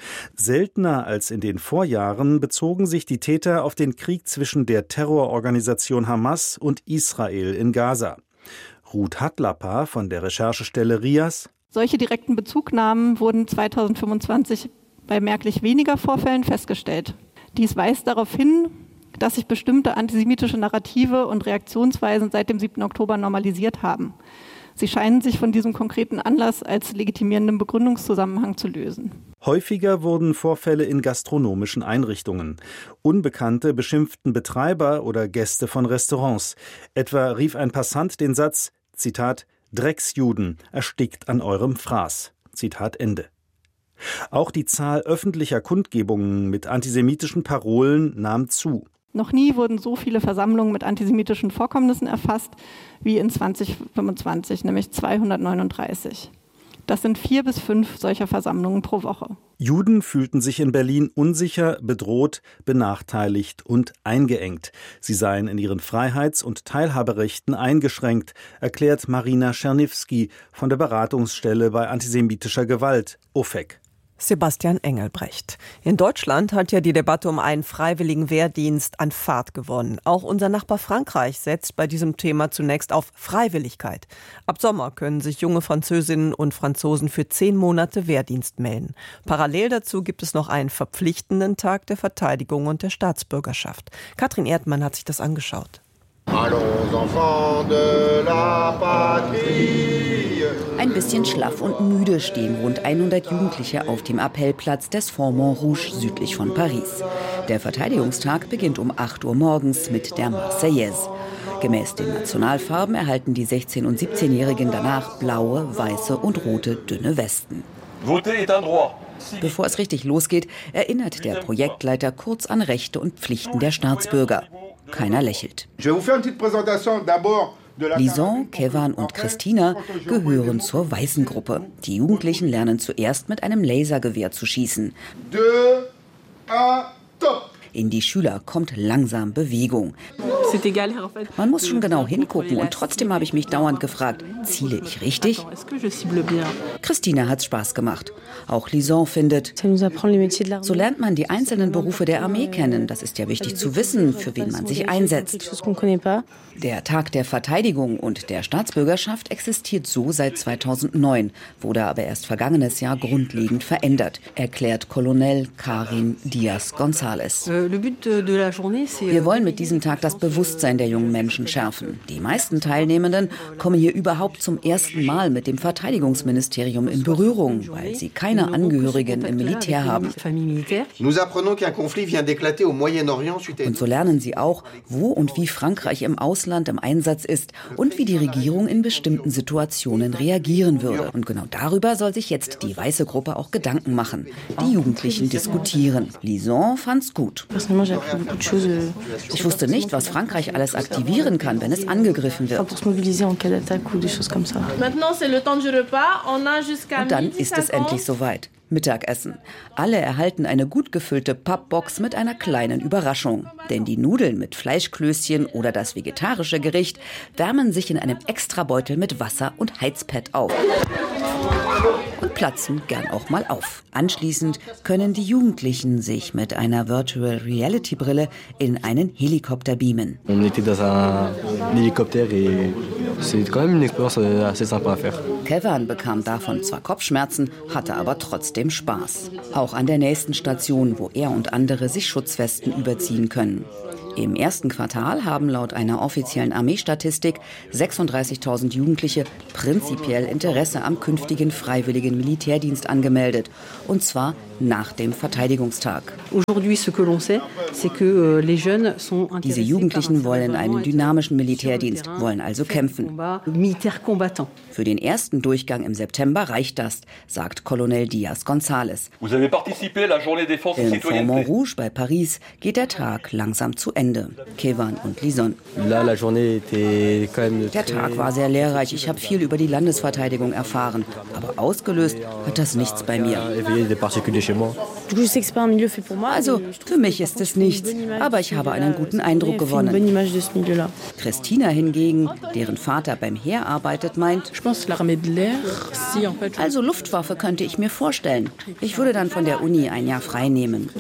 Seltener als in den Vorjahren bezogen sich die Täter auf den Krieg zwischen der Terrororganisation Hamas und Israel in Gaza. Ruth Hatlapa von der Recherchestelle R I A S: Solche direkten Bezugnahmen wurden zweitausendfünfundzwanzig bei merklich weniger Vorfällen festgestellt. Dies weist darauf hin, dass sich bestimmte antisemitische Narrative und Reaktionsweisen seit dem siebten Oktober normalisiert haben. Sie scheinen sich von diesem konkreten Anlass als legitimierendem Begründungszusammenhang zu lösen. Häufiger wurden Vorfälle in gastronomischen Einrichtungen. Unbekannte beschimpften Betreiber oder Gäste von Restaurants. Etwa rief ein Passant den Satz, Zitat, »Drecksjuden, erstickt an eurem Fraß«, Zitat Ende. Auch die Zahl öffentlicher Kundgebungen mit antisemitischen Parolen nahm zu. Noch nie wurden so viele Versammlungen mit antisemitischen Vorkommnissen erfasst wie in zweitausendfünfundzwanzig, nämlich zweihundertneununddreißig. Das sind vier bis fünf solcher Versammlungen pro Woche. Juden fühlten sich in Berlin unsicher, bedroht, benachteiligt und eingeengt. Sie seien in ihren Freiheits- und Teilhaberechten eingeschränkt, erklärt Marina Czerniewski von der Beratungsstelle bei antisemitischer Gewalt, O F E C. Sebastian Engelbrecht. In Deutschland hat ja die Debatte um einen freiwilligen Wehrdienst an Fahrt gewonnen. Auch unser Nachbar Frankreich setzt bei diesem Thema zunächst auf Freiwilligkeit. Ab Sommer können sich junge Französinnen und Franzosen für zehn Monate Wehrdienst melden. Parallel dazu gibt es noch einen verpflichtenden Tag der Verteidigung und der Staatsbürgerschaft. Katrin Erdmann hat sich das angeschaut. Allons enfants de la patrie. Ein bisschen schlaff und müde stehen rund hundert Jugendliche auf dem Appellplatz des Front Montrouge südlich von Paris. Der Verteidigungstag beginnt um acht Uhr morgens mit der Marseillaise. Gemäß den Nationalfarben erhalten die sechzehn- und siebzehnjährigen danach blaue, weiße und rote dünne Westen. Voter est un droit. Bevor es richtig losgeht, erinnert der Projektleiter kurz an Rechte und Pflichten der Staatsbürger. Keiner lächelt. Lison, Kevan und Christina gehören zur weißen Gruppe. Die Jugendlichen lernen zuerst mit einem Lasergewehr zu schießen. In die Schüler kommt langsam Bewegung. Man muss schon genau hingucken und trotzdem habe ich mich dauernd gefragt, ziele ich richtig? Christina hat's Spaß gemacht. Auch Lison findet, so lernt man die einzelnen Berufe der Armee kennen. Das ist ja wichtig zu wissen, für wen man sich einsetzt. Der Tag der Verteidigung und der Staatsbürgerschaft existiert so seit zweitausendneun, wurde aber erst vergangenes Jahr grundlegend verändert, erklärt Colonel Karin Diaz-González. Wir wollen mit diesem Tag das Bewusstsein der jungen Menschen schärfen. Die meisten Teilnehmenden kommen hier überhaupt zum ersten Mal mit dem Verteidigungsministerium in Berührung, weil sie keine Angehörigen im Militär haben. Und so lernen sie auch, wo und wie Frankreich im Ausland im Einsatz ist und wie die Regierung in bestimmten Situationen reagieren würde. Und genau darüber soll sich jetzt die weiße Gruppe auch Gedanken machen. Die Jugendlichen diskutieren. Lison fand's gut. Ich wusste nicht, was Frankreich alles aktivieren kann, wenn es angegriffen wird. Und dann ist es endlich soweit. Mittagessen. Alle erhalten eine gut gefüllte Pappbox mit einer kleinen Überraschung. Denn die Nudeln mit Fleischklößchen oder das vegetarische Gericht wärmen sich in einem Extrabeutel mit Wasser und Heizpad auf. Und platzen gern auch mal auf. Anschließend können die Jugendlichen sich mit einer Virtual Reality Brille in einen Helikopter beamen. On était dans un hélicoptère et c'est quand même une expérience assez sympa à faire. Kevin bekam davon zwar Kopfschmerzen, hatte aber trotzdem Spaß. Auch an der nächsten Station, wo er und andere sich Schutzwesten überziehen können. Im ersten Quartal haben laut einer offiziellen Armeestatistik sechsunddreißigtausend Jugendliche prinzipiell Interesse am künftigen freiwilligen Militärdienst angemeldet. Und zwar nach dem Verteidigungstag. Diese Jugendlichen wollen einen dynamischen Militärdienst, wollen also kämpfen. Für den ersten Durchgang im September reicht das, sagt Colonel Diaz-González. In Fort-Montrouge bei Paris geht der Tag langsam zu Ende. Kevin und Lison. Der Tag war sehr lehrreich. Ich habe viel über die Landesverteidigung erfahren. Aber ausgelöst hat das nichts bei mir. Also, für mich ist es nichts. Aber ich habe einen guten Eindruck gewonnen. Christina hingegen, deren Vater beim Heer arbeitet, meint, also Luftwaffe könnte ich mir vorstellen. Ich würde dann von der Uni ein Jahr frei nehmen.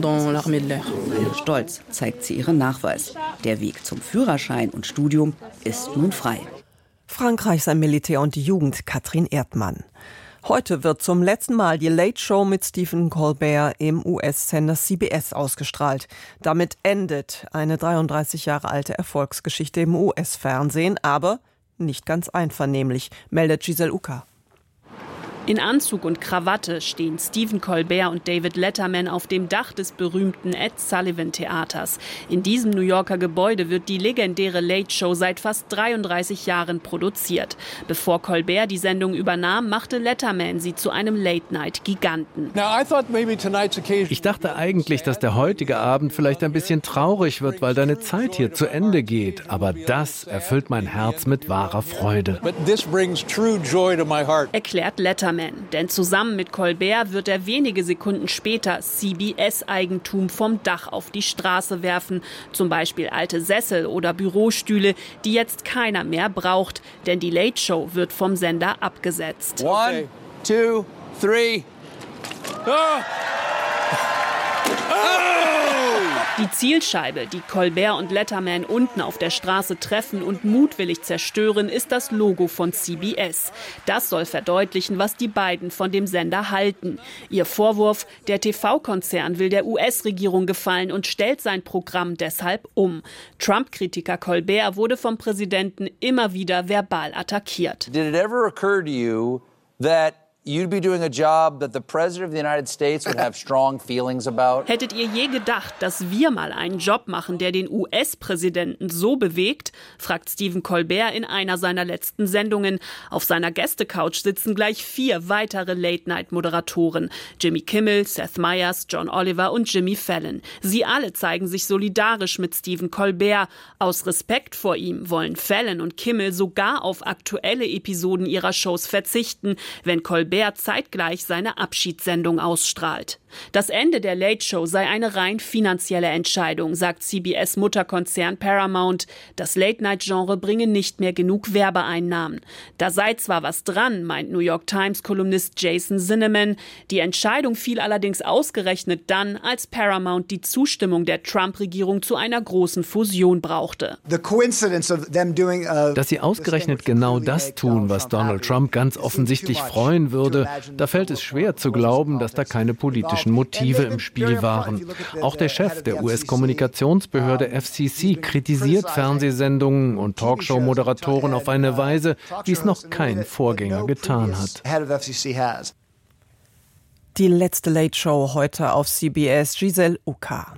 Stolz zeigt sie ihren Nachweis. Der Weg zum Führerschein und Studium ist nun frei. Frankreich, sein Militär und die Jugend, Katrin Erdmann. Heute wird zum letzten Mal die Late Show mit Stephen Colbert im U S-Sender C B S ausgestrahlt. Damit endet eine dreiunddreißig Jahre alte Erfolgsgeschichte im U S-Fernsehen, aber nicht ganz einvernehmlich, meldet Giselle Uka. In Anzug und Krawatte stehen Stephen Colbert und David Letterman auf dem Dach des berühmten Ed Sullivan Theaters. In diesem New Yorker Gebäude wird die legendäre Late Show seit fast dreiunddreißig Jahren produziert. Bevor Colbert die Sendung übernahm, machte Letterman sie zu einem Late-Night-Giganten. Ich dachte eigentlich, dass der heutige Abend vielleicht ein bisschen traurig wird, weil deine Zeit hier zu Ende geht. Aber das erfüllt mein Herz mit wahrer Freude. Erklärt Letterman. Denn zusammen mit Colbert wird er wenige Sekunden später C B S-Eigentum vom Dach auf die Straße werfen. Zum Beispiel alte Sessel oder Bürostühle, die jetzt keiner mehr braucht. Denn die Late Show wird vom Sender abgesetzt. One, two, three. Oh. Die Zielscheibe, die Colbert und Letterman unten auf der Straße treffen und mutwillig zerstören, ist das Logo von C B S. Das soll verdeutlichen, was die beiden von dem Sender halten. Ihr Vorwurf, der T V-Konzern will der U S-Regierung gefallen und stellt sein Programm deshalb um. Trump-Kritiker Colbert wurde vom Präsidenten immer wieder verbal attackiert. Did it ever occur to you that you'd be doing a job that the President of the United States would have strong feelings about? Hättet ihr je gedacht, dass wir mal einen Job machen, der den U S-Präsidenten so bewegt? Fragt Stephen Colbert in einer seiner letzten Sendungen. Auf seiner Gästecouch sitzen gleich vier weitere Late-Night-Moderatoren. Jimmy Kimmel, Seth Meyers, John Oliver und Jimmy Fallon. Sie alle zeigen sich solidarisch mit Stephen Colbert. Aus Respekt vor ihm wollen Fallon und Kimmel sogar auf aktuelle Episoden ihrer Shows verzichten, wenn Colbert zeitgleich seine Abschiedssendung ausstrahlt. Das Ende der Late Show sei eine rein finanzielle Entscheidung, sagt C B S-Mutterkonzern Paramount. Das Late-Night-Genre bringe nicht mehr genug Werbeeinnahmen. Da sei zwar was dran, meint New York Times-Kolumnist Jason Zinnemann. Die Entscheidung fiel allerdings ausgerechnet dann, als Paramount die Zustimmung der Trump-Regierung zu einer großen Fusion brauchte. Dass sie ausgerechnet genau das tun, was Donald Trump ganz offensichtlich freuen würde, da fällt es schwer zu glauben, dass da keine politischen Motive im Spiel waren. Auch der Chef der U S-Kommunikationsbehörde F C C kritisiert Fernsehsendungen und Talkshow-Moderatoren auf eine Weise, wie es noch kein Vorgänger getan hat. Die letzte Late Show heute auf C B S, Giselle Uka.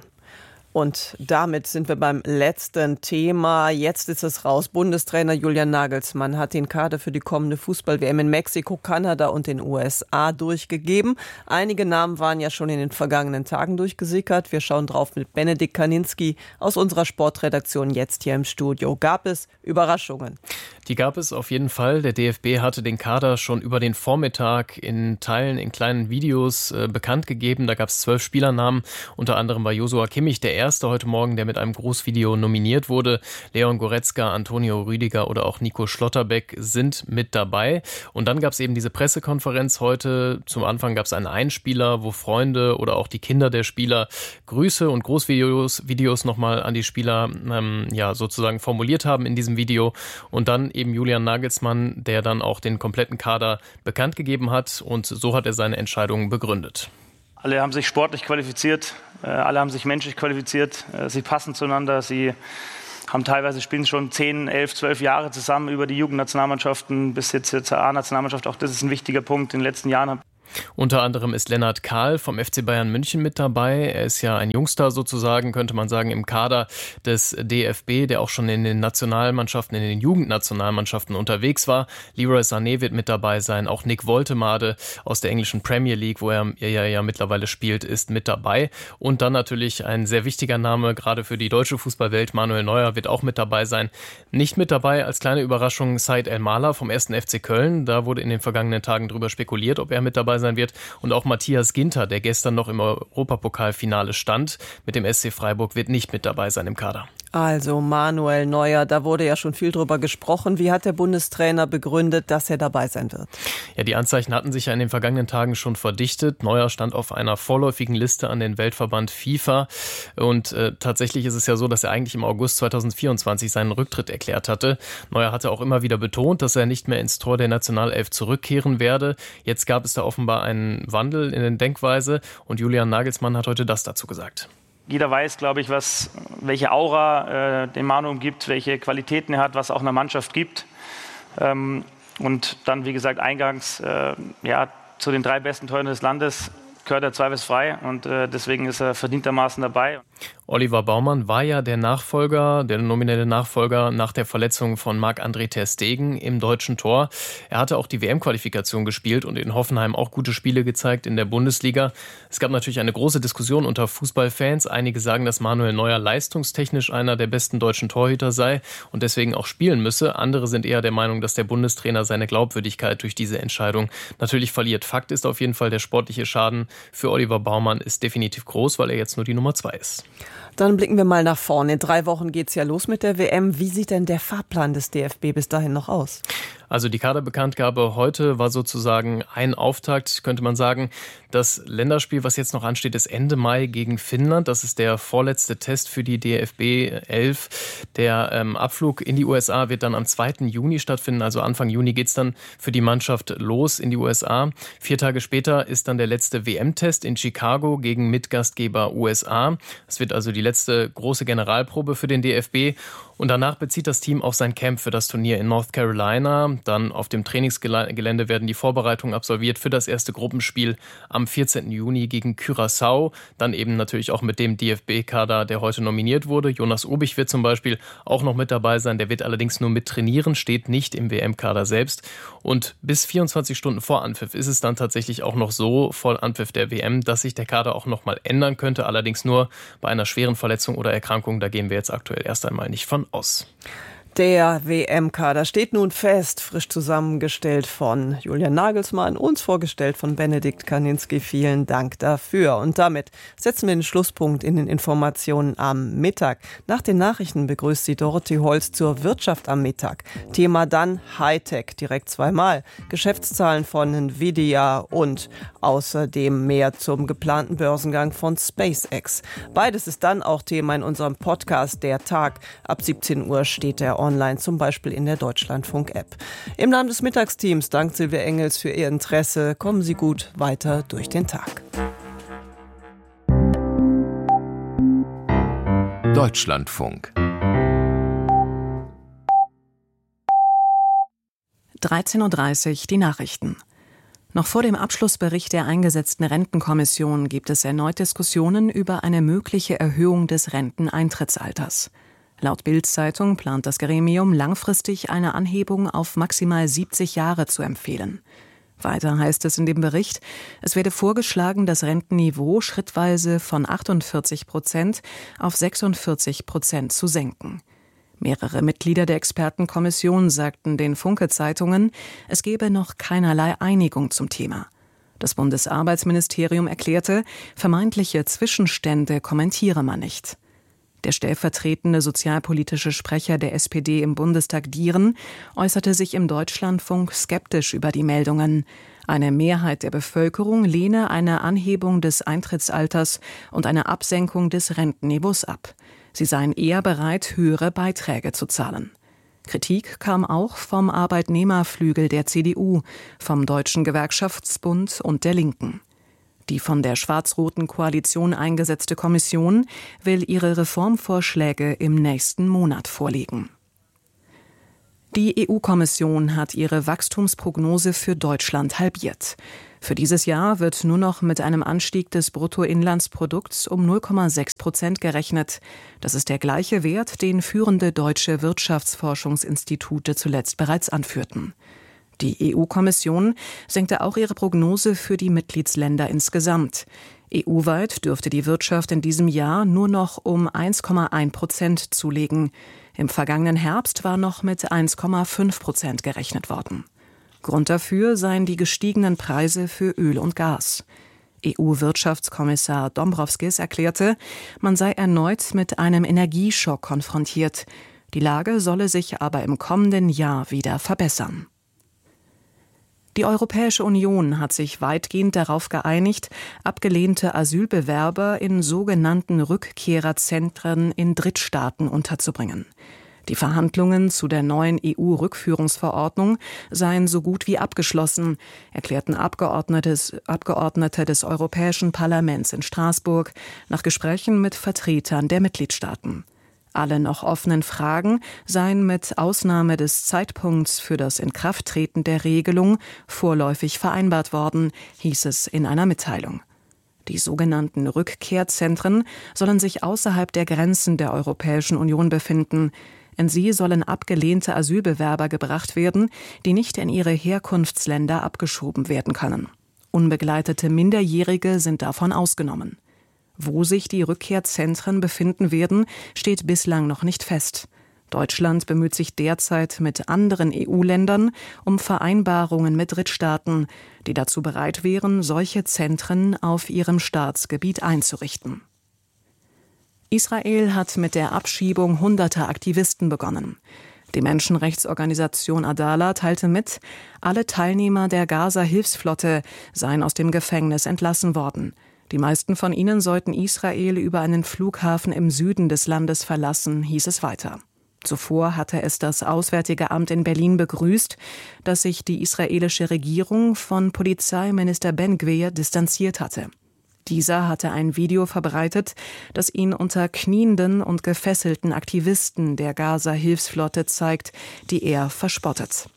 Und damit sind wir beim letzten Thema. Jetzt ist es raus. Bundestrainer Julian Nagelsmann hat den Kader für die kommende Fußball-W M in Mexiko, Kanada und den U S A durchgegeben. Einige Namen waren ja schon in den vergangenen Tagen durchgesickert. Wir schauen drauf mit Benedikt Kaninski aus unserer Sportredaktion jetzt hier im Studio. Gab es Überraschungen? Die gab es auf jeden Fall. Der D F B hatte den Kader schon über den Vormittag in Teilen, in kleinen Videos äh, bekannt gegeben. Da gab es zwölf Spielernamen. Unter anderem war Joshua Kimmich der erste heute Morgen, der mit einem Großvideo nominiert wurde. Leon Goretzka, Antonio Rüdiger oder auch Nico Schlotterbeck sind mit dabei. Und dann gab es eben diese Pressekonferenz heute. Zum Anfang gab es einen Einspieler, wo Freunde oder auch die Kinder der Spieler Grüße und Großvideos Videos nochmal an die Spieler ähm, ja, sozusagen formuliert haben in diesem Video. Und dann eben Julian Nagelsmann, der dann auch den kompletten Kader bekannt gegeben hat. Und so hat er seine Entscheidung begründet. Alle haben sich sportlich qualifiziert, alle haben sich menschlich qualifiziert, sie passen zueinander, sie haben teilweise spielen schon zehn, elf, zwölf Jahre zusammen über die Jugendnationalmannschaften bis jetzt zur A-Nationalmannschaft. Auch das ist ein wichtiger Punkt in den letzten Jahren. Unter anderem ist Lennart Kahl vom F C Bayern München mit dabei. Er ist ja ein Jungstar sozusagen, könnte man sagen, im Kader des D F B, der auch schon in den Nationalmannschaften, in den Jugendnationalmannschaften unterwegs war. Leroy Sané wird mit dabei sein. Auch Nick Woltemade aus der englischen Premier League, wo er ja, ja mittlerweile spielt, ist mit dabei. Und dann natürlich ein sehr wichtiger Name, gerade für die deutsche Fußballwelt. Manuel Neuer wird auch mit dabei sein. Nicht mit dabei als kleine Überraschung Said El-Mala vom ersten F C Köln. Da wurde in den vergangenen Tagen drüber spekuliert, ob er mit dabei sein wird. Und auch Matthias Ginter, der gestern noch im Europapokalfinale stand, mit dem S C Freiburg, wird nicht mit dabei sein im Kader. Also Manuel Neuer, da wurde ja schon viel drüber gesprochen. Wie hat der Bundestrainer begründet, dass er dabei sein wird? Ja, die Anzeichen hatten sich ja in den vergangenen Tagen schon verdichtet. Neuer stand auf einer vorläufigen Liste an den Weltverband FIFA. Und äh, tatsächlich ist es ja so, dass er eigentlich im August zweitausendvierundzwanzig seinen Rücktritt erklärt hatte. Neuer hatte auch immer wieder betont, dass er nicht mehr ins Tor der Nationalelf zurückkehren werde. Jetzt gab es da offenbar einen Wandel in der Denkweise und Julian Nagelsmann hat heute das dazu gesagt. Jeder weiß, glaube ich, was, welche Aura äh, den Manu umgibt, welche Qualitäten er hat, was auch einer Mannschaft gibt. Ähm, und dann, wie gesagt, eingangs äh, ja, zu den drei besten Torhütern des Landes gehört er zweifelsfrei und äh, deswegen ist er verdientermaßen dabei. Oliver Baumann war ja der Nachfolger, der nominelle Nachfolger nach der Verletzung von Marc-André ter Stegen im deutschen Tor. Er hatte auch die W M-Qualifikation gespielt und in Hoffenheim auch gute Spiele gezeigt in der Bundesliga. Es gab natürlich eine große Diskussion unter Fußballfans. Einige sagen, dass Manuel Neuer leistungstechnisch einer der besten deutschen Torhüter sei und deswegen auch spielen müsse. Andere sind eher der Meinung, dass der Bundestrainer seine Glaubwürdigkeit durch diese Entscheidung natürlich verliert. Fakt ist auf jeden Fall, der sportliche Schaden für Oliver Baumann ist definitiv groß, weil er jetzt nur die Nummer zwei ist. Dann blicken wir mal nach vorne. In drei Wochen geht es ja los mit der W M. Wie sieht denn der Fahrplan des D F B bis dahin noch aus? Also die Kaderbekanntgabe heute war sozusagen ein Auftakt, könnte man sagen. Das Länderspiel, was jetzt noch ansteht, ist Ende Mai gegen Finnland. Das ist der vorletzte Test für die D F B elf. Der ähm, Abflug in die U S A wird dann am zweiten Juni stattfinden. Also Anfang Juni geht's dann für die Mannschaft los in die U S A. Vier Tage später ist dann der letzte W M-Test in Chicago gegen Mitgastgeber U S A. Es wird also die letzte große Generalprobe für den D F B. Und danach bezieht das Team auf sein Camp für das Turnier in North Carolina. Dann auf dem Trainingsgelände werden die Vorbereitungen absolviert für das erste Gruppenspiel am vierzehnten Juni gegen Curaçao. Dann eben natürlich auch mit dem D F B-Kader, der heute nominiert wurde. Jonas Obich wird zum Beispiel auch noch mit dabei sein. Der wird allerdings nur mit trainieren, steht nicht im W M-Kader selbst. Und bis vierundzwanzig Stunden vor Anpfiff ist es dann tatsächlich auch noch so, vor Anpfiff der W M, dass sich der Kader auch noch mal ändern könnte. Allerdings nur bei einer schweren Verletzung oder Erkrankung. Da gehen wir jetzt aktuell erst einmal nicht von aus. Der W M-Kader steht nun fest, frisch zusammengestellt von Julian Nagelsmann, uns vorgestellt von Benedikt Kaninski. Vielen Dank dafür. Und damit setzen wir den Schlusspunkt in den Informationen am Mittag. Nach den Nachrichten begrüßt Sie Dorothee Holz zur Wirtschaft am Mittag. Thema dann Hightech, direkt zweimal. Geschäftszahlen von Nvidia und außerdem mehr zum geplanten Börsengang von SpaceX. Beides ist dann auch Thema in unserem Podcast Der Tag. Ab siebzehn Uhr steht er online, zum Beispiel in der Deutschlandfunk-App. Im Namen des Mittagsteams dankt Silvia Engels für Ihr Interesse. Kommen Sie gut weiter durch den Tag. Deutschlandfunk. dreizehn Uhr dreißig, die Nachrichten. Noch vor dem Abschlussbericht der eingesetzten Rentenkommission gibt es erneut Diskussionen über eine mögliche Erhöhung des Renteneintrittsalters. Laut Bild-Zeitung plant das Gremium langfristig eine Anhebung auf maximal siebzig Jahre zu empfehlen. Weiter heißt es in dem Bericht, es werde vorgeschlagen, das Rentenniveau schrittweise von achtundvierzig Prozent auf sechsundvierzig Prozent zu senken. Mehrere Mitglieder der Expertenkommission sagten den Funke-Zeitungen, es gebe noch keinerlei Einigung zum Thema. Das Bundesarbeitsministerium erklärte, vermeintliche Zwischenstände kommentiere man nicht. Der stellvertretende sozialpolitische Sprecher der S P D im Bundestag Dieren äußerte sich im Deutschlandfunk skeptisch über die Meldungen. Eine Mehrheit der Bevölkerung lehne eine Anhebung des Eintrittsalters und eine Absenkung des Rentenniveaus ab. Sie seien eher bereit, höhere Beiträge zu zahlen. Kritik kam auch vom Arbeitnehmerflügel der C D U, vom Deutschen Gewerkschaftsbund und der Linken. Die von der schwarz-roten Koalition eingesetzte Kommission will ihre Reformvorschläge im nächsten Monat vorlegen. Die E U-Kommission hat ihre Wachstumsprognose für Deutschland halbiert. Für dieses Jahr wird nur noch mit einem Anstieg des Bruttoinlandsprodukts um null Komma sechs Prozent gerechnet. Das ist der gleiche Wert, den führende deutsche Wirtschaftsforschungsinstitute zuletzt bereits anführten. Die E U-Kommission senkte auch ihre Prognose für die Mitgliedsländer insgesamt. E U-weit dürfte die Wirtschaft in diesem Jahr nur noch um eins Komma eins Prozent zulegen. Im vergangenen Herbst war noch mit eins Komma fünf Prozent gerechnet worden. Grund dafür seien die gestiegenen Preise für Öl und Gas. E U-Wirtschaftskommissar Dombrovskis erklärte, man sei erneut mit einem Energieschock konfrontiert. Die Lage solle sich aber im kommenden Jahr wieder verbessern. Die Europäische Union hat sich weitgehend darauf geeinigt, abgelehnte Asylbewerber in sogenannten Rückkehrerzentren in Drittstaaten unterzubringen. Die Verhandlungen zu der neuen E U-Rückführungsverordnung seien so gut wie abgeschlossen, erklärten Abgeordnetes, Abgeordnete des Europäischen Parlaments in Straßburg nach Gesprächen mit Vertretern der Mitgliedstaaten. Alle noch offenen Fragen seien mit Ausnahme des Zeitpunkts für das Inkrafttreten der Regelung vorläufig vereinbart worden, hieß es in einer Mitteilung. Die sogenannten Rückkehrzentren sollen sich außerhalb der Grenzen der Europäischen Union befinden. In sie sollen abgelehnte Asylbewerber gebracht werden, die nicht in ihre Herkunftsländer abgeschoben werden können. Unbegleitete Minderjährige sind davon ausgenommen. Wo sich die Rückkehrzentren befinden werden, steht bislang noch nicht fest. Deutschland bemüht sich derzeit mit anderen E U-Ländern um Vereinbarungen mit Drittstaaten, die dazu bereit wären, solche Zentren auf ihrem Staatsgebiet einzurichten. Israel hat mit der Abschiebung hunderter Aktivisten begonnen. Die Menschenrechtsorganisation Adala teilte mit, alle Teilnehmer der Gaza-Hilfsflotte seien aus dem Gefängnis entlassen worden. Die meisten von ihnen sollten Israel über einen Flughafen im Süden des Landes verlassen, hieß es weiter. Zuvor hatte es das Auswärtige Amt in Berlin begrüßt, dass sich die israelische Regierung von Polizeiminister Ben-Gvir distanziert hatte. Dieser hatte ein Video verbreitet, das ihn unter knienden und gefesselten Aktivisten der Gaza-Hilfsflotte zeigt, die er verspottet.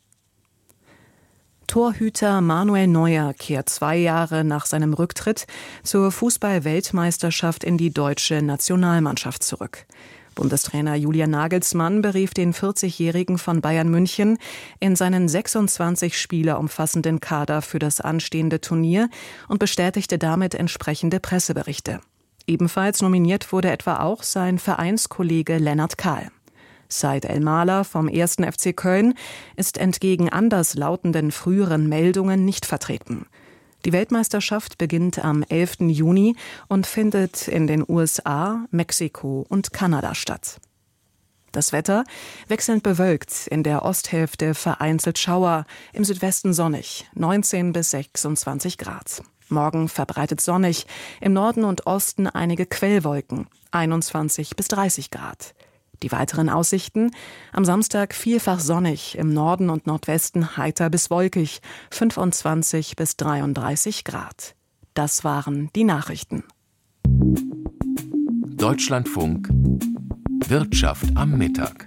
Torhüter Manuel Neuer kehrt zwei Jahre nach seinem Rücktritt zur Fußball-Weltmeisterschaft in die deutsche Nationalmannschaft zurück. Bundestrainer Julian Nagelsmann berief den vierzigjährigen von Bayern München in seinen sechsundzwanzig Spieler umfassenden Kader für das anstehende Turnier und bestätigte damit entsprechende Presseberichte. Ebenfalls nominiert wurde etwa auch sein Vereinskollege Lennart Kahl. Said El-Mala vom ersten F C Köln ist entgegen anderslautenden früheren Meldungen nicht vertreten. Die Weltmeisterschaft beginnt am elften Juni und findet in den U S A, Mexiko und Kanada statt. Das Wetter wechselnd bewölkt, in der Osthälfte vereinzelt Schauer, im Südwesten sonnig, neunzehn bis sechsundzwanzig Grad. Morgen verbreitet sonnig, im Norden und Osten einige Quellwolken, einundzwanzig bis dreißig Grad. Die weiteren Aussichten: am Samstag vielfach sonnig, im Norden und Nordwesten heiter bis wolkig, fünfundzwanzig bis dreiunddreißig Grad. Das waren die Nachrichten. Deutschlandfunk Wirtschaft am Mittag.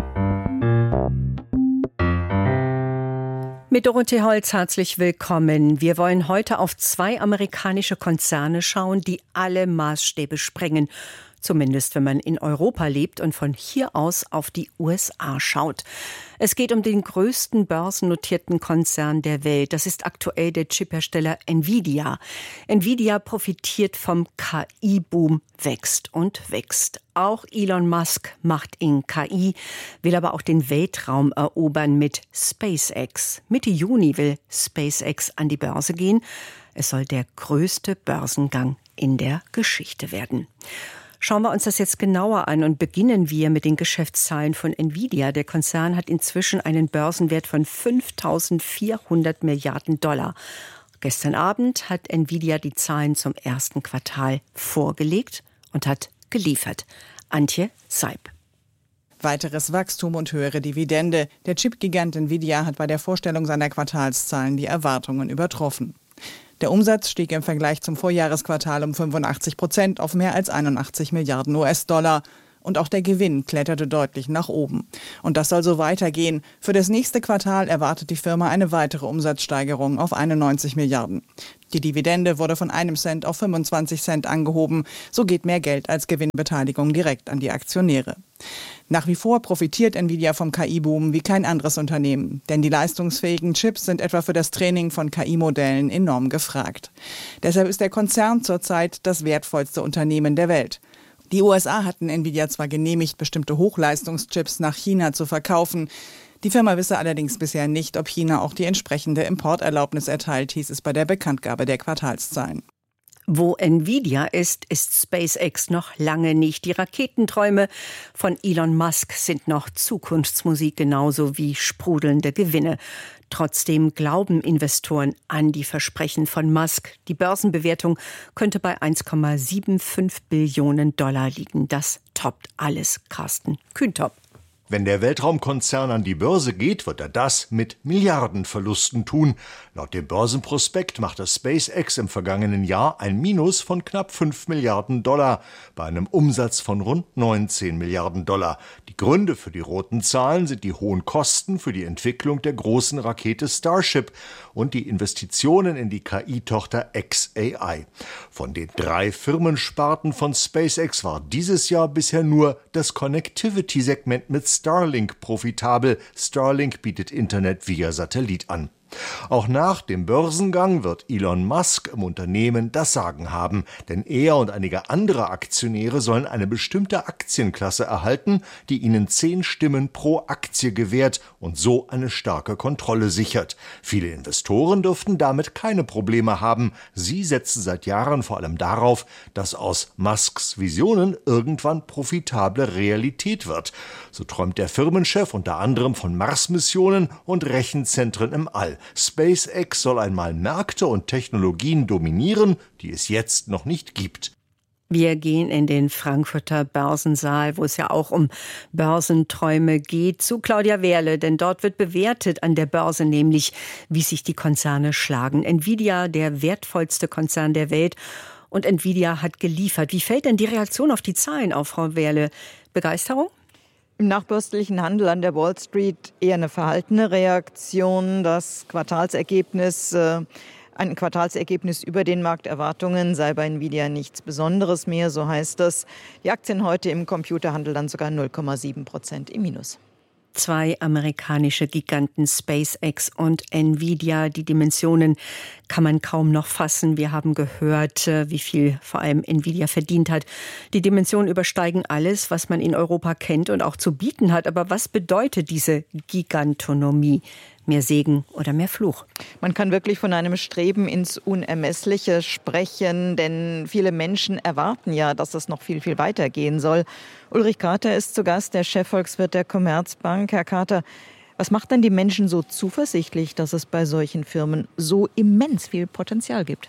Mit Dorothee Holz herzlich willkommen. Wir wollen heute auf zwei amerikanische Konzerne schauen, die alle Maßstäbe sprengen. Zumindest wenn man in Europa lebt und von hier aus auf die U S A schaut. Es geht um den größten börsennotierten Konzern der Welt. Das ist aktuell der Chiphersteller Nvidia. Nvidia profitiert vom K I-Boom, wächst und wächst. Auch Elon Musk macht in K I, will aber auch den Weltraum erobern mit SpaceX. Mitte Juni will SpaceX an die Börse gehen. Es soll der größte Börsengang in der Geschichte werden. Schauen wir uns das jetzt genauer an und beginnen wir mit den Geschäftszahlen von Nvidia. Der Konzern hat inzwischen einen Börsenwert von fünftausendvierhundert Milliarden Dollar. Gestern Abend hat Nvidia die Zahlen zum ersten Quartal vorgelegt und hat geliefert. Antje Seib. Weiteres Wachstum und höhere Dividende. Der Chipgigant Nvidia hat bei der Vorstellung seiner Quartalszahlen die Erwartungen übertroffen. Der Umsatz stieg im Vergleich zum Vorjahresquartal um fünfundachtzig Prozent auf mehr als einundachtzig Milliarden U S-Dollar. Und auch der Gewinn kletterte deutlich nach oben. Und das soll so weitergehen. Für das nächste Quartal erwartet die Firma eine weitere Umsatzsteigerung auf einundneunzig Milliarden. Die Dividende wurde von einem Cent auf fünfundzwanzig Cent angehoben. So geht mehr Geld als Gewinnbeteiligung direkt an die Aktionäre. Nach wie vor profitiert Nvidia vom K I-Boom wie kein anderes Unternehmen. Denn die leistungsfähigen Chips sind etwa für das Training von K I-Modellen enorm gefragt. Deshalb ist der Konzern zurzeit das wertvollste Unternehmen der Welt. Die U S A hatten Nvidia zwar genehmigt, bestimmte Hochleistungschips nach China zu verkaufen. Die Firma wisse allerdings bisher nicht, ob China auch die entsprechende Importerlaubnis erteilt, hieß es bei der Bekanntgabe der Quartalszahlen. Wo Nvidia ist, ist SpaceX noch lange nicht. Die Raketenträume von Elon Musk sind noch Zukunftsmusik, genauso wie sprudelnde Gewinne. Trotzdem glauben Investoren an die Versprechen von Musk. Die Börsenbewertung könnte bei eins Komma fünfundsiebzig Billionen Dollar liegen. Das toppt alles. Carsten Kühntop. Wenn der Weltraumkonzern an die Börse geht, wird er das mit Milliardenverlusten tun. Laut dem Börsenprospekt machte SpaceX im vergangenen Jahr ein Minus von knapp fünf Milliarden Dollar bei einem Umsatz von rund neunzehn Milliarden Dollar. Die Gründe für die roten Zahlen sind die hohen Kosten für die Entwicklung der großen Rakete Starship und die Investitionen in die K I-Tochter X A I. Von den drei Firmensparten von SpaceX war dieses Jahr bisher nur das Connectivity-Segment mit Starlink profitabel. Starlink bietet Internet via Satellit an. Auch nach dem Börsengang wird Elon Musk im Unternehmen das Sagen haben, denn er und einige andere Aktionäre sollen eine bestimmte Aktienklasse erhalten, die ihnen zehn Stimmen pro Aktie gewährt und so eine starke Kontrolle sichert. Viele Investoren dürften damit keine Probleme haben. Sie setzen seit Jahren vor allem darauf, dass aus Musks Visionen irgendwann profitable Realität wird. So träumt der Firmenchef unter anderem von Mars-Missionen und Rechenzentren im All. SpaceX soll einmal Märkte und Technologien dominieren, die es jetzt noch nicht gibt. Wir gehen in den Frankfurter Börsensaal, wo es ja auch um Börsenträume geht, zu Claudia Wehrle, denn dort wird bewertet an der Börse, nämlich wie sich die Konzerne schlagen. Nvidia, der wertvollste Konzern der Welt, und Nvidia hat geliefert. Wie fällt denn die Reaktion auf die Zahlen auf, Frau Wehrle? Begeisterung? Im nachbörslichen Handel an der Wall Street eher eine verhaltene Reaktion. Das Quartalsergebnis, äh, ein Quartalsergebnis über den Markterwartungen sei bei Nvidia nichts Besonderes mehr, so heißt das. Die Aktien heute im Computerhandel dann sogar null Komma sieben Prozent im Minus. Zwei amerikanische Giganten SpaceX und Nvidia. Die Dimensionen kann man kaum noch fassen. Wir haben gehört, wie viel vor allem Nvidia verdient hat. Die Dimensionen übersteigen alles, was man in Europa kennt und auch zu bieten hat. Aber was bedeutet diese Gigantonomie? Mehr Segen oder mehr Fluch? Man kann wirklich von einem Streben ins Unermessliche sprechen, denn viele Menschen erwarten ja, dass es noch viel, viel weiter gehen soll. Ulrich Kater ist zu Gast, der Chefvolkswirt der Commerzbank. Herr Kater, was macht denn die Menschen so zuversichtlich, dass es bei solchen Firmen so immens viel Potenzial gibt?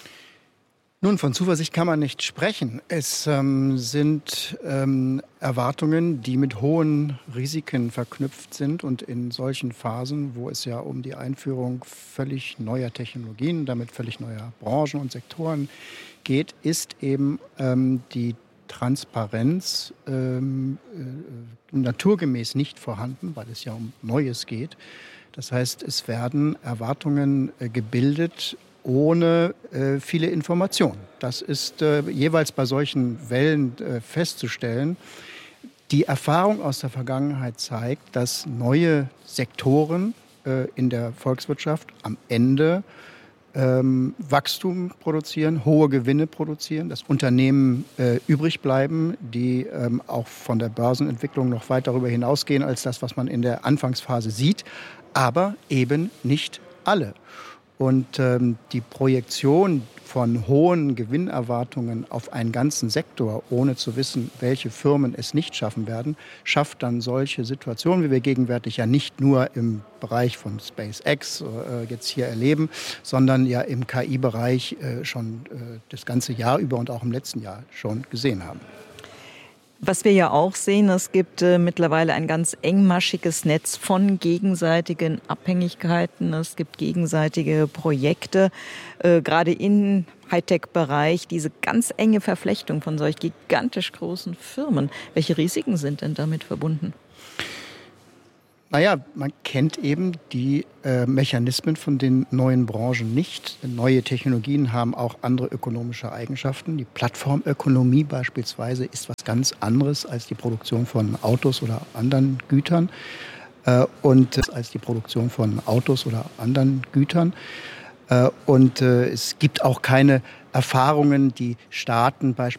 Nun, von Zuversicht kann man nicht sprechen. Es ähm, sind ähm, Erwartungen, die mit hohen Risiken verknüpft sind. Und in solchen Phasen, wo es ja um die Einführung völlig neuer Technologien, damit völlig neuer Branchen und Sektoren geht, ist eben ähm, die Transparenz ähm, äh, naturgemäß nicht vorhanden, weil es ja um Neues geht. Das heißt, es werden Erwartungen äh, gebildet, ohne äh, viele Informationen. Das ist äh, jeweils bei solchen Wellen äh, festzustellen. Die Erfahrung aus der Vergangenheit zeigt, dass neue Sektoren äh, in der Volkswirtschaft am Ende ähm, Wachstum produzieren, hohe Gewinne produzieren, dass Unternehmen äh, übrig bleiben, die ähm, auch von der Börsenentwicklung noch weit darüber hinausgehen als das, was man in der Anfangsphase sieht, aber eben nicht alle. Und ähm, die Projektion von hohen Gewinnerwartungen auf einen ganzen Sektor, ohne zu wissen, welche Firmen es nicht schaffen werden, schafft dann solche Situationen, wie wir gegenwärtig ja nicht nur im Bereich von SpaceX äh, jetzt hier erleben, sondern ja im K I-Bereich äh, schon äh, das ganze Jahr über und auch im letzten Jahr schon gesehen haben. Was wir ja auch sehen, es gibt äh, mittlerweile ein ganz engmaschiges Netz von gegenseitigen Abhängigkeiten. Es gibt gegenseitige Projekte, äh, gerade im Hightech-Bereich, diese ganz enge Verflechtung von solch gigantisch großen Firmen. Welche Risiken sind denn damit verbunden? Naja, man kennt eben die äh, Mechanismen von den neuen Branchen nicht. Neue Technologien haben auch andere ökonomische Eigenschaften. Die Plattformökonomie beispielsweise ist was ganz anderes als die Produktion von Autos oder anderen Gütern äh, und als die Produktion von Autos oder anderen Gütern. Äh, und äh, es gibt auch keine Erfahrungen, die Staaten beispielsweise